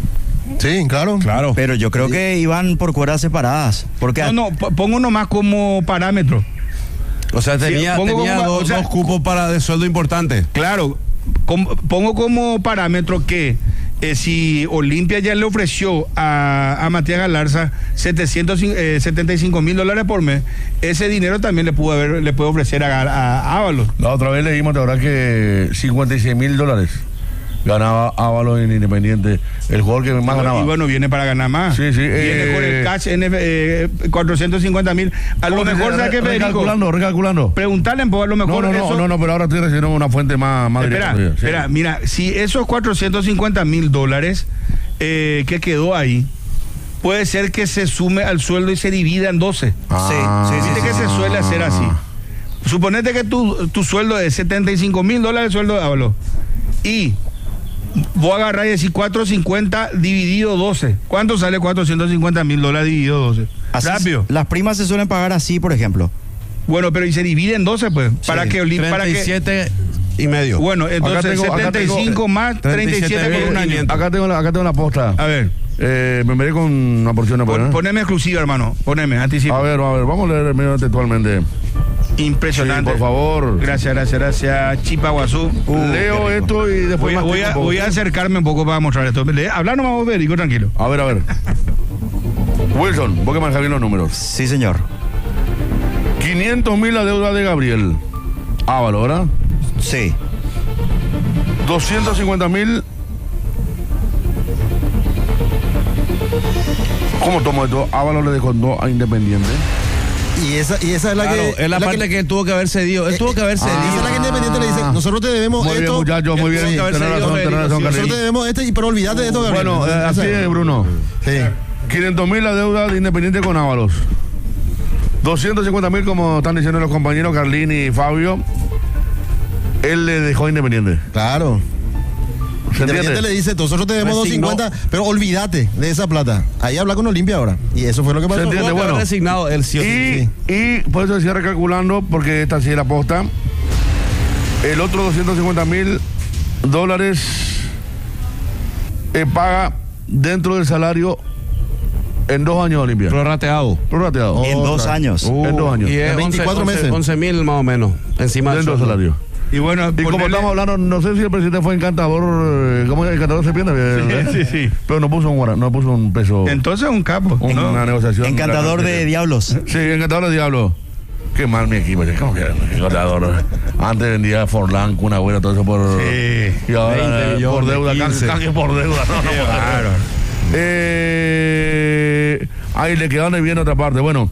Sí, claro. Claro. Pero yo creo que iban por cuerdas separadas. Porque No, no, po- pongo nomás como parámetro. O sea, tenía, pongo tenía como- dos, o sea, dos cupos para de sueldo importante. Claro, com, pongo como parámetro que eh, si Olimpia ya le ofreció a, a Matías Galarza setecientos setenta y cinco mil dólares por mes, ese dinero también le pudo haber, le puede ofrecer a, a Ábalos. La otra vez leímos, de verdad, que cincuenta y seis mil dólares ganaba Ábalos en Independiente, el jugador que más ganaba. Y bueno, viene para ganar más. Sí, sí. Viene eh, con el cash en eh, cuatrocientos cincuenta mil. A lo mejor, ¿sabes qué, Federico? Recalculando, recalculando. Preguntarle, pues, a lo mejor. No, no, no, eso... no, no, pero ahora estoy recibiendo una fuente más, más Espera, directa. espera, sí. Mira, si esos cuatrocientos cincuenta mil dólares eh, que quedó ahí, puede ser que se sume al sueldo y se divida en doce. Ah. Sí, sí, sí, Viste sí, que sí. se suele hacer así. Suponete que tu, tu sueldo es setenta y cinco mil dólares el sueldo de Ábalos. Y voy a agarrar y decir cuatrocientos cincuenta dividido doce. ¿Cuánto sale cuatrocientos cincuenta mil dólares dividido doce? Así, Rápido. las primas se suelen pagar así, por ejemplo. Bueno, pero y se divide en doce, pues. Para que Olimpia. Para treinta y que, siete y medio. bueno, entonces Acá tengo- acá setenta y cinco tengo- más treinta y siete por un año. Acá tengo la, acá tengo la posta. A ver, Eh, me veré con una porción de pon- poner. poneme exclusiva, hermano. Poneme, anticipo. A ver, a ver, vamos a leer medio textualmente. Impresionante. Sí, por favor. Gracias, gracias, gracias. Chipa Guazú. Leo esto y después Voy, a- voy, a, mastico un voy a poco. acercarme un poco para mostrar esto. Habla nomás, Federico, tranquilo. A ver, a ver. Wilson, vos que manejas bien los números. Sí, señor. quinientos mil la deuda de Gabriel Ábalos, ¿verdad? Sí. doscientos cincuenta mil. ¿Cómo tomo esto? Ábalos le descontó a Independiente. Y esa, y esa es la Claro, que. es la, parte que, él tuvo que haber cedido. Él tuvo que haber Esa cedido. es la que Independiente le dice, nosotros te debemos Muy bien, esto. muchachos, muy bien. tuvo que haber Tenés cedido, razón, tenés Federico, razón, sí. Carlín. Nosotros te debemos este, y pero olvídate de esto, Gabriel. Bueno, eh, Esa- así es, Bruno. Sí. quinientos mil la deuda de Independiente con Ábalos. doscientos cincuenta mil, como están diciendo los compañeros Carlín y Fabio. Él le dejó a Independiente. Claro. ¿Se Independiente entiende? le dice, nosotros te debemos Resignó. doscientos cincuenta, pero olvídate de esa plata. Ahí habla con Olimpia ahora. Y eso fue lo que pasó. ¿Se entiende? Tuvo que haber Bueno. resignado él sí o sí. Y, y por eso decía recalculando, porque esta sí es la posta. El otro doscientos cincuenta mil dólares eh, paga dentro del salario en dos años de Olimpia. Prorrateado. Prorrateado. En dos años. En dos años. Y es En veinticuatro meses. once mil más o menos. Encima del Dentro del sueldo. salario. Y bueno, Y como ponerle- estamos hablando, no sé si el presidente fue encantador, eh, ¿cómo es? Encantador se pierde. Sí, sí, sí. Pero no puso un, guara- no puso un peso. Entonces un capo. un- ¿no? Una negociación. Encantador de diablos. Sí, encantador de diablo. Qué mal mi equipo. ¿Cómo que encantador? Antes vendía Forlán, Kun Agüero, todo eso por. Sí. Y ahora veinte millones, por deuda, casi, quince. casi por deuda. No, no, Qué por- bárbaro. Eh, ahí le quedaron debiendo otra parte. Bueno,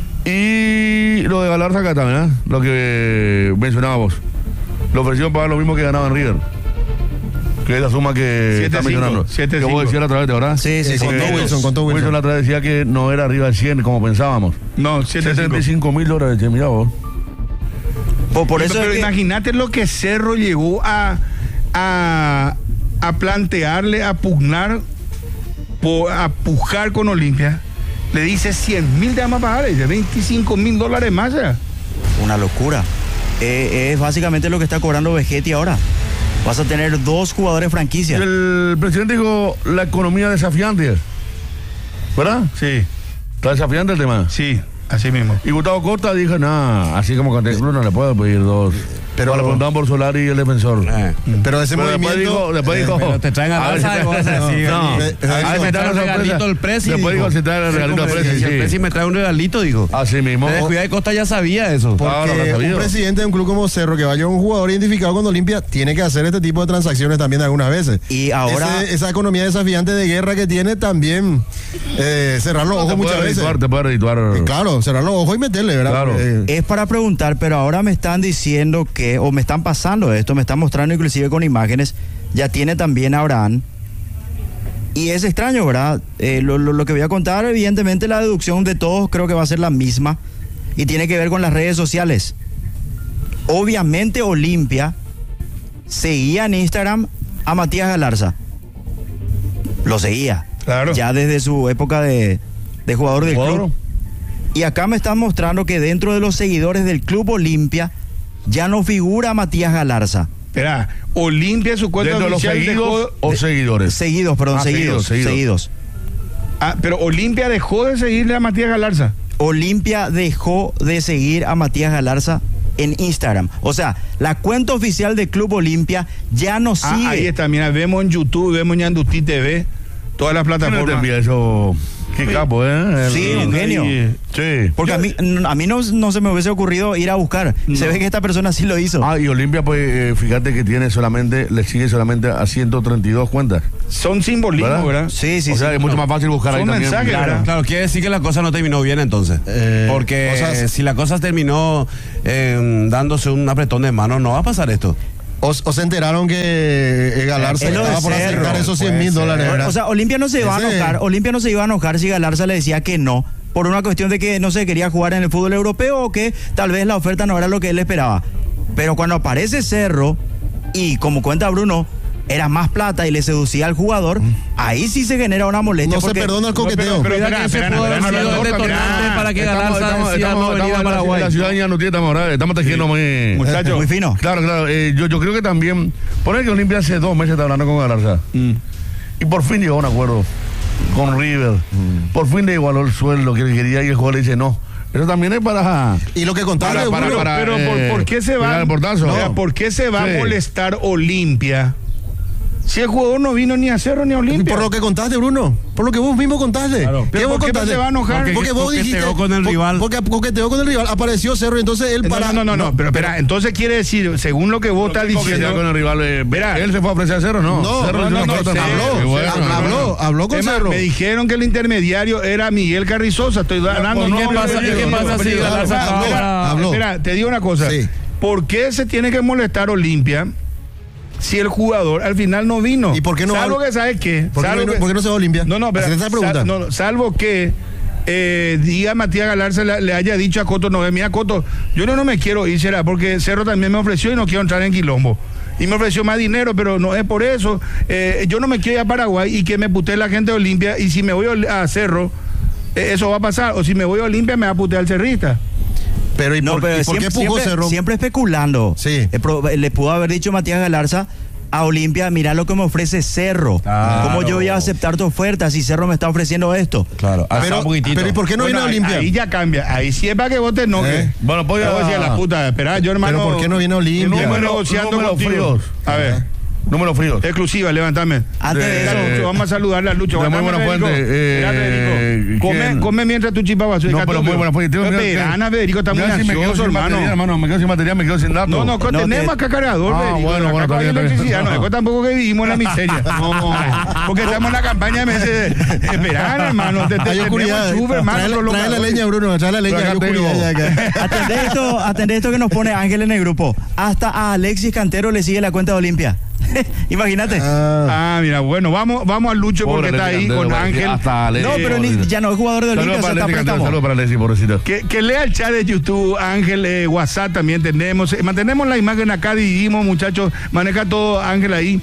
y lo de Galarza acá también, ¿eh? Lo que mencionábamos. Le ofrecieron pagar lo mismo que ganaba en River. Que es la suma que Siete está cinco, mencionando. siete Que vos cinco. decías la otra vez, ¿verdad? Sí, sí, sí. Contó menos. Wilson, contó Wilson Wilson. la otra vez decía que no era arriba del cien como pensábamos. No, setenta setenta y y cinco. cinco mil dólares, che, mira vos. Por, por eso pero es que- imagínate lo que Cerro llegó a, a, a plantearle, a pugnar, po- a pujar con Olimpia. Le dice cien mil de vamos a pagar, dice veinticinco mil dólares más. Ya. una locura. Eh, es básicamente lo que está cobrando Vegetti ahora. Vas a tener dos jugadores franquicia. El presidente dijo la economía desafiante. ¿Verdad? Sí, Está desafiante el tema. sí, así mismo. Y Gustavo Costa dijo, nada, así como con el club no le puedo pedir dos. Pero- Pero le preguntaban por Solari y el defensor. Eh. Pero ese Pero después movimiento. dijo, después dijo, Pero te traen a ver Barça si y vos vas a trae- decir, no, eh, a ver si me trae trae una un regalito sorpresa. el Presi. Después dijo, si trae el Sí, regalito al como Presi, si el sí. Presi me trae un regalito, dijo. Así mismo. De Descuida de Costa ya sabía eso. Claro, lo Porque ha sabido. un presidente de un club como Cerro que vaya a un jugador identificado con Olimpia tiene que hacer este tipo de transacciones también algunas veces. Y ahora- Ese- esa economía desafiante de guerra que tiene también eh, cerrar los ojos Te muchas puede veces. redituar, te puede redituar. Eh, Claro, cerrar los ojos y meterle, ¿verdad? Claro. Eh, Es para preguntar, pero ahora me están diciendo que, o me están pasando esto, me están mostrando inclusive con imágenes, ya tiene también a Abraham. Y es extraño, ¿verdad? Eh, lo, lo- lo que voy a contar, evidentemente la deducción de todos creo que va a ser la misma y tiene que ver con las redes sociales. Obviamente Olimpia seguía en Instagram a Matías Galarza. Lo seguía. Claro. Ya desde su época de, de jugador del Jugador. club. Y acá me están mostrando que dentro de los seguidores del Club Olimpia ya no figura Matías Galarza. Espera, Olimpia su cuenta ¿Dentro de los oficial seguidos dejó- o seguidores? Seguidos, perdón, Ah, seguidos, seguidos, seguidos. seguidos. Ah, pero Olimpia dejó de seguirle a Matías Galarza. Olimpia dejó de seguir a Matías Galarza en Instagram. O sea, la cuenta oficial de Club Olimpia ya no Ah, sigue. ahí está, mira, vemos en YouTube, vemos en Yanduti T V, todas las ¿Quién no te plataformas. envía eso? Qué capo, ¿eh? Sí, El- un genio. Sí. Porque a mí, a mí no, no se me hubiese ocurrido ir a buscar. Se ve que esta persona sí lo hizo. Ah, y Olimpia, pues, eh, fíjate que tiene solamente, le sigue solamente a ciento treinta y dos cuentas. Son simbolismos, ¿Verdad? ¿verdad? Sí, sí, o sea, sí. es mucho más fácil buscar ahí Son también. mensajes, Claro. ¿verdad? Claro, quiere decir que la cosa no terminó bien entonces. Eh, Porque cosas- si la cosa terminó eh, dándose un apretón de mano, no va a pasar esto. O, o se enteraron que eh, Galarza Es lo de estaba por Cerro, aceptar esos cien puede mil ser. dólares, ¿verdad? O sea, Olimpia no se iba a Ese- enojar. Olimpia no se iba a enojar si Galarza le decía que no. Por una cuestión de que no se quería jugar en el fútbol europeo o que tal vez la oferta no era lo que él esperaba. Pero cuando aparece Cerro y como cuenta Bruno, era más plata y le seducía al jugador, ahí sí se genera una molestia. no se porque- perdona el coqueteo. pero- Mira espera, que ese espera, pudo haber espera, sido espera, el espera, detonante espera. para que Estamos- Galarza estamos- decida estamos- no venir a estamos en la- Paraguay. La ciudadanía no tiene, estamos, ¿verdad? Estamos tejiendo muy... Muchachos, muy fino. Claro, claro. eh, yo, yo creo que también. Poner que Olimpia hace dos meses está hablando con Galarza. Y por fin llegó a un acuerdo con River. Por fin le igualó el sueldo que él quería y el jugador le dice no. Eso también es para. Y lo que contaste, Para- para- Bruno, para- pero ¿por, eh, por qué se va? pegar el portazo. O sea, ¿por qué se va Sí. a molestar Olimpia? Si el jugador no vino ni a Cerro ni a Olimpia. por lo que contaste, Bruno, por lo que vos mismo contaste. Claro. ¿Qué Pero vos ¿por qué contaste? se va a enojar? Porque, Porque vos coqueteó dijiste con el po- rival. Porque coqueteó con el rival, apareció Cerro, entonces él No, para. no, no, no, pero espera, entonces quiere decir, según lo que vos estás Porque ya diciendo, con el rival. eh, Verá. él se fue a ofrecer a cero, ¿no? No, Cerro no, hizo no, una no, oferta. Cerro, Qué habló, bueno, Cerro, no, no, habló, no. habló con es más, Cerro. me dijeron que el intermediario era Miguel Carrizosa. Estoy dando ¿Y qué nombres pasa- de- y qué pasa si Espera, Galarza espera, estaba- espera, habló? espera, te digo una cosa. Sí. ¿Por qué se tiene que molestar Olimpia si el jugador al final no vino? ¿Y por qué no Salvo va- que, ¿sabes qué? ¿Por qué, Salvo no, que- por qué no se va a Olimpia? No, no, espera, Hacete esa pregunta. sal- no, no, salvo que eh, diga Matías Galarza le, le haya dicho a Coto, no, mira Coto, yo no, no me quiero ir, será porque Cerro también me ofreció y no quiero entrar en quilombo. Y me ofreció más dinero, pero no es por eso. Eh, yo no me quiero ir a Paraguay y que me putee la gente de Olimpia. Y si me voy a Cerro, eh, eso va a pasar. O si me voy a Olimpia, me va a putear el cerrista. Pero ¿y No, por, pero ¿y por siempre, qué empujó siempre- Cerro? siempre especulando. Sí. Eh, pro- Le pudo haber dicho Matías Galarza a Olimpia, mira lo que me ofrece Cerro. Claro. ¿Cómo yo voy a aceptar tu oferta si Cerro me está ofreciendo esto? Claro, hasta Pero, un poquitito. pero ¿y por qué no Bueno, viene a ahí- Olimpia? Ahí ya cambia. Ahí sí es para que vos te enojes. Eh. Bueno, pues Yo ya. decía, la puta, espera, yo hermano. ¿Pero por qué no viene a Olimpia? Estamos Número- negociando número contigo. fríos. A ver, Números fríos. exclusiva, levántame. Antes de Eh, eso, Lucho, vamos a saludarle a Lucho. de muy Aguantame, buena Federico. fuente, eh, Espera, Federico. Come, ¿quién? come mientras tu chipa va a No, pero muy buena fuente. Tengo- Espera, Ana, Federico, está muy Ya, si me quedo ansioso, sin hermano. batería, hermano. Me quedo sin batería, me quedo sin datos. No, no, No, tenemos te- acá cargador, Ah, Federico. bueno, Acá bueno, no hay está bien, electricidad. está bien. No, después tampoco que vivimos en la miseria. No, porque estamos en la campaña de meses. Espera, hermano. Te, te, Hay tenemos oscuridad. chuve, hermano. Trae, la- con los trae la calores. leña, Bruno. Trae la leña. Pero Hay acá oscuridad tengo- ya acá. atendé esto, atendé esto que nos pone Ángel en el grupo. Hasta a Alexis Cantero le sigue la cuenta de Olimpia. Imagínate. Ah, Ah, mira, bueno, vamos, vamos al Lucho Pobre porque está Alexis ahí Cantero, con parece, Ángel. hasta Alexis. No, pero ni- ya no es jugador de Saludos Olimpia, para se está Alexis Cantero, préstamo. saludos para Alexis, pobrecito. Que, que lea el chat de YouTube, Ángel, eh, WhatsApp también tenemos. Eh, mantenemos la imagen acá, dividimos, muchachos. Maneja todo Ángel ahí.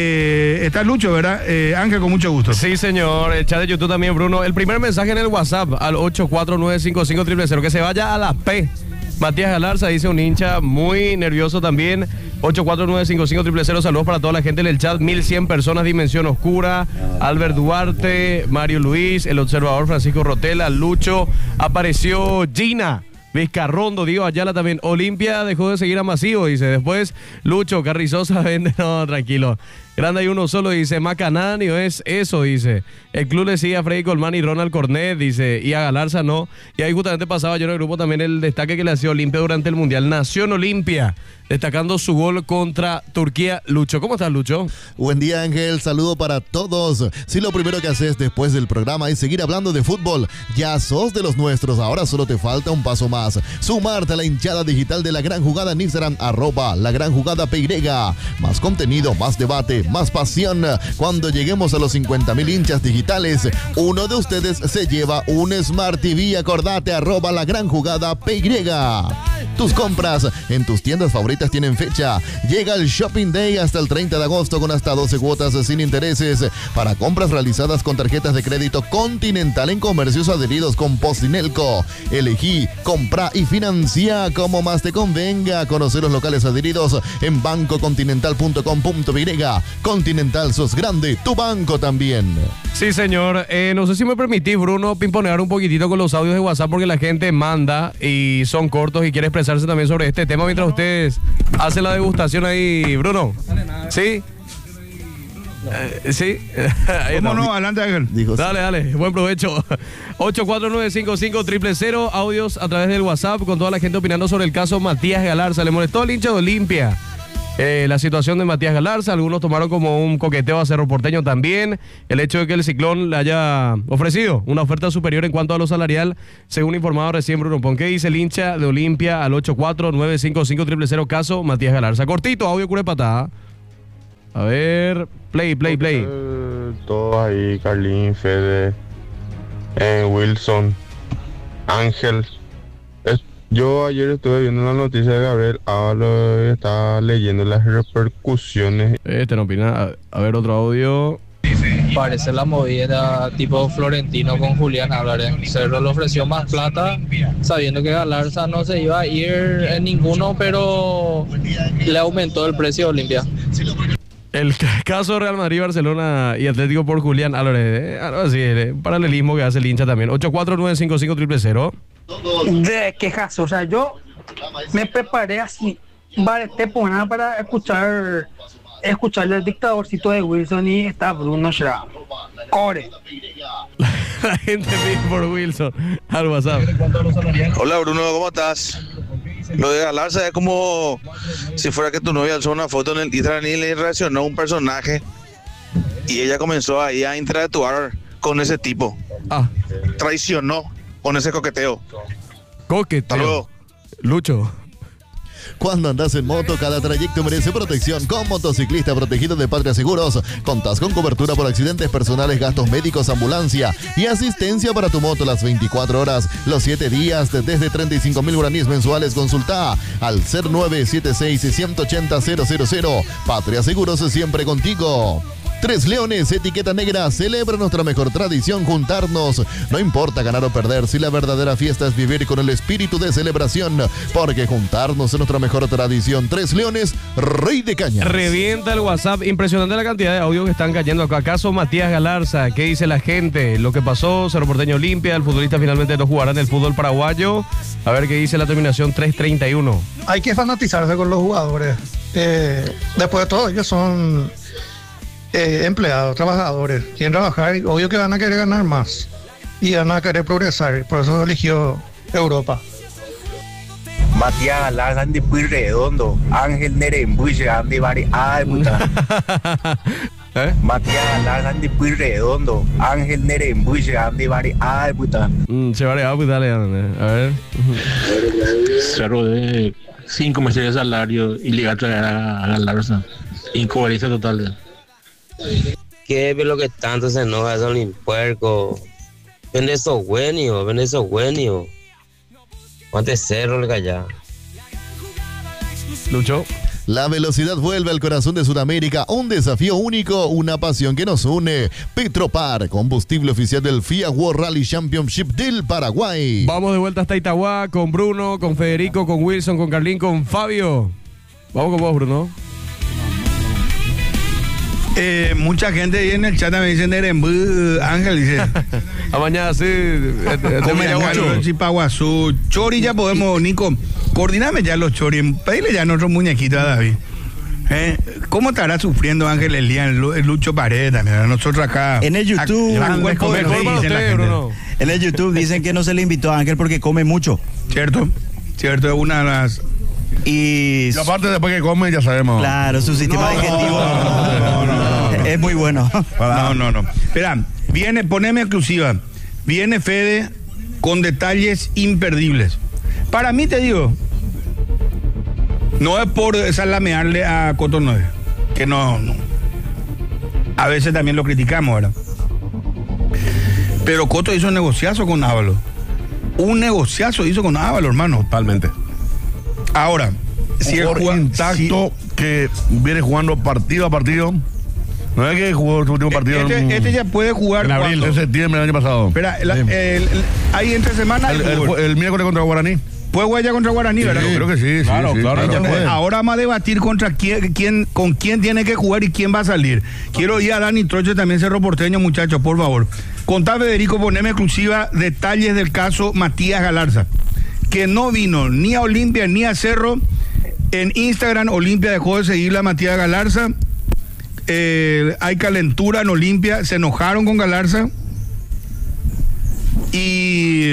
Eh, está Lucho, ¿verdad? Eh, Ángel, con mucho gusto. Sí, señor. El chat de YouTube también, Bruno. El primer mensaje en el WhatsApp al ocho cuatro nueve cinco cinco cero cero cero. Que se vaya a la P. Matías Galarza dice un hincha muy nervioso también. ocho cuatro nueve cinco cinco cero cero. Saludos para toda la gente en el chat. mil cien personas, Dimensión Oscura. Albert Duarte, Mario Luis, El Observador, Francisco Rotela, Lucho. Apareció Gina Vizcarrondo, Diego Ayala también. Olimpia dejó de seguir a Masivo, dice. Después, Lucho, Carrizosa vende. No, tranquilo. Grande hay uno solo, dice. Macananio es eso, dice. El club le sigue a Freddy Colmán y Ronald Cornet, dice. Y a Galarza no. Y ahí justamente pasaba yo en el grupo también el destaque que le hacía Olimpia durante el Mundial. Nación Olimpia, destacando su gol contra Turquía. Lucho, ¿cómo estás, Lucho? Buen día, Ángel. Saludo para todos. Si lo primero que haces después del programa es seguir hablando de fútbol, ya sos de los nuestros. Ahora solo te falta un paso más. Sumarte a la hinchada digital de La Gran Jugada en Instagram, arroba La Gran Jugada P Y. Más contenido, más debate, más pasión. Cuando lleguemos a los cincuenta mil hinchas digitales, uno de ustedes se lleva un Smart T V. Acordate, arroba La Gran Jugada P Y. Tus compras en tus tiendas favoritas tienen fecha. Llega el Shopping Day hasta el treinta de agosto con hasta doce cuotas sin intereses para compras realizadas con tarjetas de crédito Continental en comercios adheridos con Postinelco. Elegí con Compra y financia como más te convenga. Conocer los locales adheridos en banco continental punto com punto y. Continental, sos grande, tu banco también. Sí, señor. Eh, no sé si me permitís, Bruno, pimponear un poquitito con los audios de WhatsApp porque la gente manda y son cortos y quiere expresarse también sobre este tema mientras ustedes hacen la degustación ahí, Bruno. ¿Sí? Eh, sí. ¿Cómo no? Adelante, Ángel. Dijo, dale, dale. Buen provecho. ocho cuatro nueve cinco cinco cero cero cero. Audios a través del WhatsApp con toda la gente opinando sobre el caso Matías Galarza. ¿Le molestó al hincha de Olimpia Eh, la situación de Matías Galarza? Algunos tomaron como un coqueteo a Cerro Porteño también. El hecho de que el Ciclón le haya ofrecido una oferta superior en cuanto a lo salarial, según informado recién Bruno Pon. ¿Qué dice el hincha de Olimpia al ocho cuatro nueve cinco cinco cero cero cero caso Matías Galarza? Cortito, audio cure patada. A ver, play, play, play. Todos ahí, Carlín, Fede, eh, Wilson, Ángel. Es, yo ayer estuve viendo la noticia de Gabriel Ábalos y estaba leyendo las repercusiones. Este no opina. A, a ver, otro audio. Parece la movida tipo Florentino con Julián Álvarez. Cerro le ofreció más plata sabiendo que Galarza no se iba a ir en ninguno, pero le aumentó el precio a Olimpia. El caso Real Madrid, Barcelona y Atlético por Julián Álvarez. Eh, algo así, eh, paralelismo que hace el hincha también. ocho cuatro nueve cinco cinco cero cero cero. De quejas, o sea, yo me preparé así, vale, te pongan para escuchar escuchar el dictadorcito de Wilson y está Bruno Schra. Core. La gente pide por Wilson al WhatsApp. Hola Bruno, ¿cómo estás? Lo de Galarza es como si fuera que tu novia alzó una foto en el Instagram y le reaccionó a un personaje y ella comenzó ahí a interactuar con ese tipo. Ah. Traicionó con ese coqueteo. Coqueteo. Lucho. Cuando andas en moto, cada trayecto merece protección. Con Motociclista Protegido de Patria Seguros, contás con cobertura por accidentes personales, gastos médicos, ambulancia y asistencia para tu moto las veinticuatro horas, los siete días, de desde treinta y cinco mil guaraníes mensuales. Consulta al cero nueve siete seis uno ocho cero cero cero cero. Patria Seguros, siempre contigo. Tres Leones, etiqueta negra, celebra nuestra mejor tradición, juntarnos. No importa ganar o perder, si la verdadera fiesta es vivir con el espíritu de celebración, porque juntarnos es nuestra mejor tradición. Tres Leones, Rey de Cañas. Revienta el WhatsApp, impresionante la cantidad de audios que están cayendo acá. ¿Acaso Matías Galarza? ¿Qué dice la gente? Lo que pasó, Cerro Porteño Olimpia, el futbolista finalmente no jugará en el fútbol paraguayo. A ver qué dice la terminación tres treinta y uno. Hay que fanatizarse con los jugadores. Eh, después de todo, ellos son... Eh, empleados, trabajadores, quieren trabajar y obvio que van a querer ganar más y van a querer progresar, por eso eligió Europa. Matías Galarza andi muy redondo, Ángel Nerembuche andi vari, ay puta. ¿Eh? Matías Galarza andi muy redondo, Ángel Nerembuche andi vari, ay puta. Mm, se vale, a ver. Cerro de cinco meses de salario y le va a traer a Galarza. Incoherencia total. ¿Qué es lo que tanto se enoja? Son impuercos. Vende esos buenos, vende esos buenos. ¿Cuánto cerro le calla? Lucho. La velocidad vuelve al corazón de Sudamérica, un desafío único, una pasión que nos une. Petropar, combustible oficial del F I A World Rally Championship del Paraguay. Vamos de vuelta hasta Itagua con Bruno, con Federico, con Wilson, con Carlín, con Fabio. Vamos con vos, Bruno. Eh, mucha gente ahí en el chat me dicen Nerembú, Ángel dice. A mañana sí. Come acá, Chipaguazú. Chori ya podemos, Nico. Coordiname ya los chori. Pedile ya a nuestro muñequito a David. ¿Eh? ¿Cómo estará sufriendo Ángel Elian, el Lucho Paredes también? Nosotros acá. En el YouTube. Acá, mejor, mejor para usted, Bruno. En el YouTube dicen que no se le invitó a Ángel porque come mucho. Cierto. Cierto, es una de las. Y, y aparte después que come ya sabemos. Claro, su sistema no, digestivo no, no, no, no, es muy bueno. No, no, no. Espera, viene, poneme exclusiva. Viene Fede con detalles imperdibles. Para mí te digo, no es por salamearle a Cotonou, que no, no. A veces también lo criticamos, ¿verdad? Pero Coto hizo un negociazo con Ábalos. Un negociazo hizo con Ábalos, hermano. Totalmente. Ahora, si el jugador intacto si, que viene jugando partido a partido, no es que jugó su último partido. Este, en, este ya puede jugar en abril, en septiembre del año pasado. Espera, la, el, el, ahí entre semana. El, el, el, el miércoles contra Guaraní. Puede jugar ya contra Guaraní, Sí, ¿verdad? creo que sí, sí, Claro, sí, claro. claro. Entonces, ahora vamos a debatir contra quién, quién, con quién tiene que jugar y quién va a salir. Quiero ir a Dani Troche, también Cerro Porteño, muchachos, por favor. Contá, Federico, poneme exclusiva detalles del caso Matías Galarza, que no vino ni a Olimpia ni a Cerro. En Instagram, Olimpia dejó de seguirle a Matías Galarza. Eh, hay calentura en Olimpia, se enojaron con Galarza. Y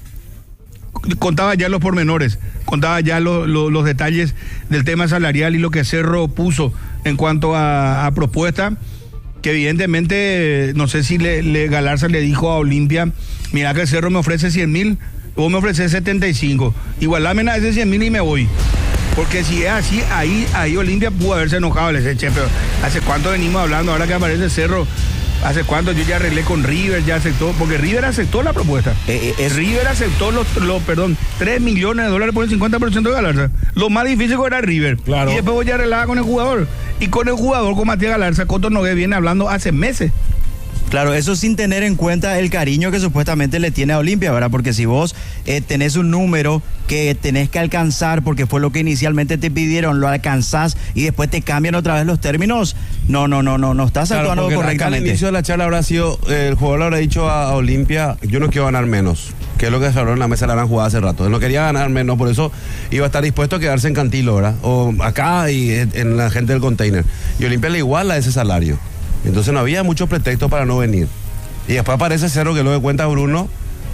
contaba ya los pormenores, contaba ya lo, lo, los detalles del tema salarial y lo que Cerro puso en cuanto a, a propuesta, que evidentemente, no sé si le, le Galarza le dijo a Olimpia, mira que Cerro me ofrece cien mil, vos me ofreces setenta y cinco, igualame a ese cien mil y me voy. Porque si es así, ahí, ahí Olimpia pudo haberse enojado, le decía, che, pero ¿hace cuánto venimos hablando? Ahora que aparece Cerro, ¿hace cuánto? Yo ya arreglé con River, ya aceptó, porque River aceptó la propuesta. Eh, eh, es- River aceptó los, los, perdón, tres millones de dólares por el cincuenta por ciento de Galarza. Lo más difícil era River. Claro. Y después voy a arreglar con el jugador. Y con el jugador, con Matías Galarza, Coto Nogué viene hablando hace meses. Claro, eso sin tener en cuenta el cariño que supuestamente le tiene a Olimpia, ¿verdad? Porque si vos eh, tenés un número que tenés que alcanzar porque fue lo que inicialmente te pidieron, lo alcanzás y después te cambian otra vez los términos, no, no, no, no, no estás Claro, actuando porque acá al correctamente. inicio de la charla habrá sido, eh, el jugador le habrá dicho a, a Olimpia, yo no quiero ganar menos, que es lo que se habló en la mesa de la gran jugada hace rato. Él no quería ganar menos, por eso iba a estar dispuesto a quedarse en Cantilo, ¿verdad? O acá y en, en la gente del container. Y Olimpia le iguala ese salario. Entonces no había muchos pretextos para no venir. Y después aparece Cerro, que es lo que cuenta Bruno,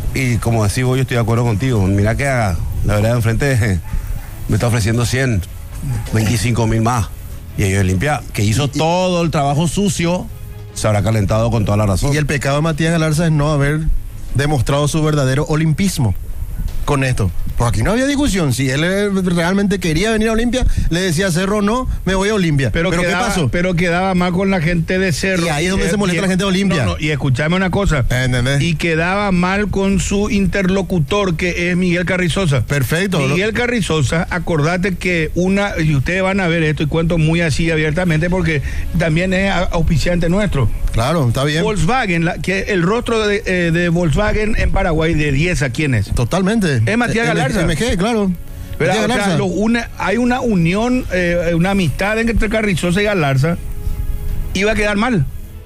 y como decís vos, yo estoy de acuerdo contigo. Mira que a, la verdad enfrente eh, me está ofreciendo cien, veinticinco mil más. Y ellos Olimpia, que hizo todo el trabajo sucio, se habrá calentado con toda la razón. Y el pecado de Matías Galarza es no haber demostrado su verdadero olimpismo con esto. Pues aquí no había discusión. Si él eh, realmente quería venir a Olimpia, le decía a Cerro, no, me voy a Olimpia. Pero, ¿Pero quedaba, qué pasó? Pero quedaba mal con la gente de Cerro. Y ahí es donde Eh, se molesta y- la gente de Olimpia. No, no, y escúchame una cosa. ¿Entendés? Y quedaba mal con su interlocutor, que es Miguel Carrizosa. Perfecto. Miguel Carrizosa, acordate que una, y ustedes van a ver esto, y cuento muy así abiertamente, porque también es a- auspiciante nuestro. Claro, está bien. Volkswagen, la- que el rostro de, eh, de Volkswagen en Paraguay de diez, ¿a quién es? Totalmente. Es Matías Eh, Galarza. M G, claro. ¿Verdad? Matías O sea, Galarza. lo une- hay una unión, eh, una amistad entre Carrizosa y Galarza. Iba a quedar mal.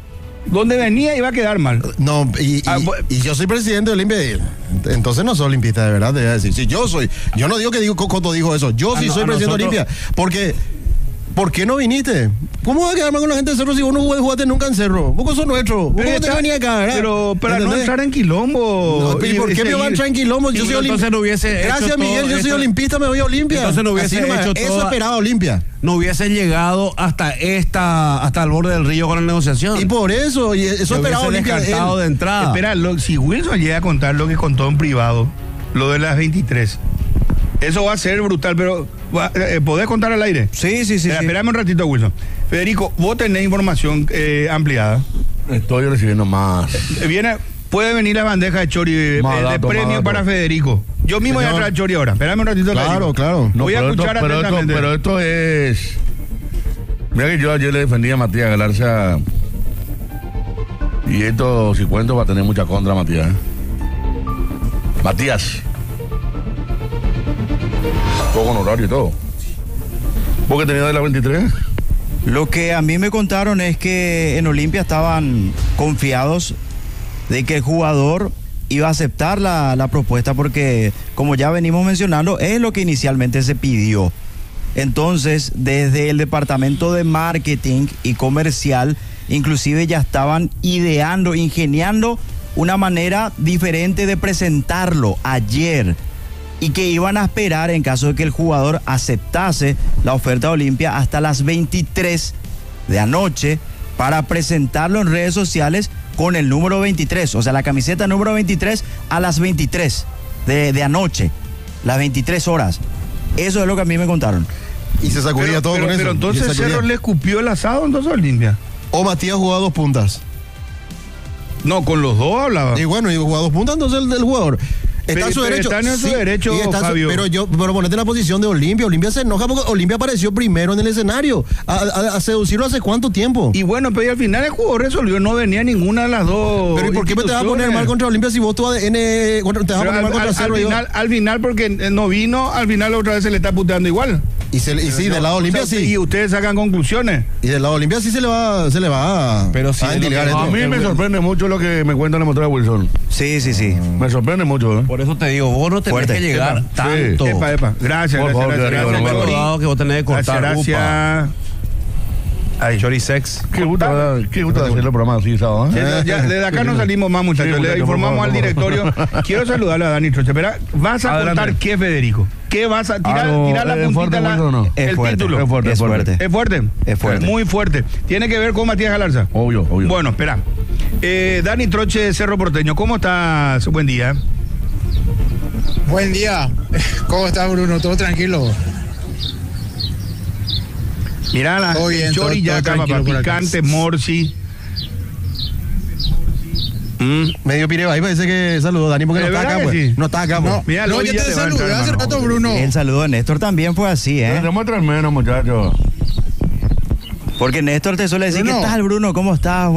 Donde venía iba a quedar mal. No, y, y- Ah, bu- y yo soy presidente de Olimpia. y- Entonces no soy olimpista, de verdad, te voy a decir. Si yo soy, yo no digo que digo Coto dijo eso. Yo A sí no- soy a presidente de nosotros- Olimpia. Porque, ¿por qué no viniste? ¿Cómo vas a quedar mal con la gente de Cerro si vos no jugaste nunca en Cerro? Vos sos nuestro. Vos Pero cómo te está- venís acá, ¿verdad? Pero para no ¿Entendés? entrar en quilombo. No, pero ¿y por qué me va a entrar en quilombo? Yo Y soy entonces olim- no hubiese hecho Gracias, Miguel, todo yo soy esto- olimpista, me voy a Olimpia. Entonces no hubiese Así nomás, hecho Eso toda- esperaba Olimpia. No hubiese llegado hasta esta, hasta el borde del río con la negociación. Y por eso, y eso Se esperaba hubiese Olimpia. de él. descartado de entrada. Espera, lo- si Wilson llega a contar lo que contó en privado, lo de las veintitrés, eso va a ser brutal, pero va- eh, ¿podés contar al aire? Sí, sí, sí. Espera, sí. Espérame un ratito, Wilson. Federico, vos tenés información eh, ampliada. Estoy recibiendo más. Eh, Viene, puede venir la bandeja de Chori eh, Más de dato, más premio dato. para Federico. Yo mismo voy a Señor. entrar a Chori ahora. Espérame un ratito. Claro, Federico. claro. No, Voy a pero esto- escuchar pero esto, atentamente. pero esto es. Mira que yo ayer le defendí a Matías Galarza. Y esto, si cuento, va a tener mucha contra, Matías. ¿eh? Matías. Todo con horario y todo. ¿Vos que tenías de la veintitrés? Lo que a mí me contaron es que en Olimpia estaban confiados de que el jugador iba a aceptar la, la propuesta porque, como ya venimos mencionando, es lo que inicialmente se pidió. Entonces, desde el departamento de marketing y comercial, inclusive ya estaban ideando, ingeniando una manera diferente de presentarlo ayer, y que iban a esperar en caso de que el jugador aceptase la oferta de Olimpia hasta las veintitrés de anoche para presentarlo en redes sociales con el número veintitrés, o sea, la camiseta número veintitrés a las veintitrés de, de anoche, las veintitrés horas. Eso es lo que a mí me contaron. Y se sacudía Pero, todo pero- con eso. pero Y entonces se sacudía. Cerro le escupió el asado entonces a Olimpia. O Matías jugaba dos puntas. No, con los dos hablaba. Y bueno, y jugaba dos puntas, entonces el del jugador. Está en su Pero derecho. está en su Sí, derecho, y está en su- Fabio. pero yo, pero ponete en la posición de Olimpia. Olimpia se enoja porque Olimpia apareció primero en el escenario. A, a- a seducirlo hace cuánto tiempo. Y bueno, pero y al final el jugador resolvió, no venía ninguna de las dos. Pero ¿y por qué te vas a poner mal contra Olimpia si vos tu A D N contra- te vas a Pero poner mal al, contra al- Cerro? al y- final, al final, porque no vino, al final otra vez se le está puteando igual. Y, se, y sí, del lado de Olimpia O sea, sí. Y ustedes sacan conclusiones. Y del lado de Olimpia sí se le va, se le va a, Pero sí, a es lo que- endilgar A esto. mí me sorprende mucho lo que me cuenta la motora de Wilson. Sí, sí, sí. Me sorprende mucho, ¿eh? Por eso te digo, vos no tenés Fuerte. que llegar Epa, tanto. sí. Epa, epa. Gracias, Por gracias, favor, gracias. que arriba, gracias, no me Chori. acordaba que vos tenés que cortar, Gracias, gracias. Ay, Chorisex. Qué gusto, ¿verdad? Qué gusto de hacer el programa así, ¿sabes? Ya, ya, desde acá no salimos más, muchachos. Sí, Le muchachos, informamos por al favor, directorio. Quiero saludarle a Dani Troche. Espera, ¿vas a Adelante. contar qué, Federico? ¿Qué vas a tirar? Algo- tirar la ¿es puntita, fuerte, la- Wilson, o no? Es el fuerte. título. Es fuerte, Es fuerte. ¿Es fuerte? Es fuerte. Muy fuerte. Tiene que ver con Matías Galarza. Obvio, obvio. Bueno, espera. Eh, Dani Troche de Cerro Porteño, ¿cómo estás? Buen día. Buen día. ¿Cómo estás, Bruno? ¿Todo tranquilo? Mirá la Todo bien, todo- Chori todo ya, tranquilo papá, por acá. picante, morsi. Mm. Medio pireba, ahí parece que saludó Dani porque no ¿De está verdad acá, que pues. sí? No está acá, pues. No, Mira, no, Lodi ya ya te te va a saludé entrar, hace hermano. rato, Bruno. El saludo de Néstor también fue así, ¿eh? Demuestran menos, muchachos. Porque Néstor te suele decir, Bruno. ¿qué tal, Bruno? ¿Cómo estás?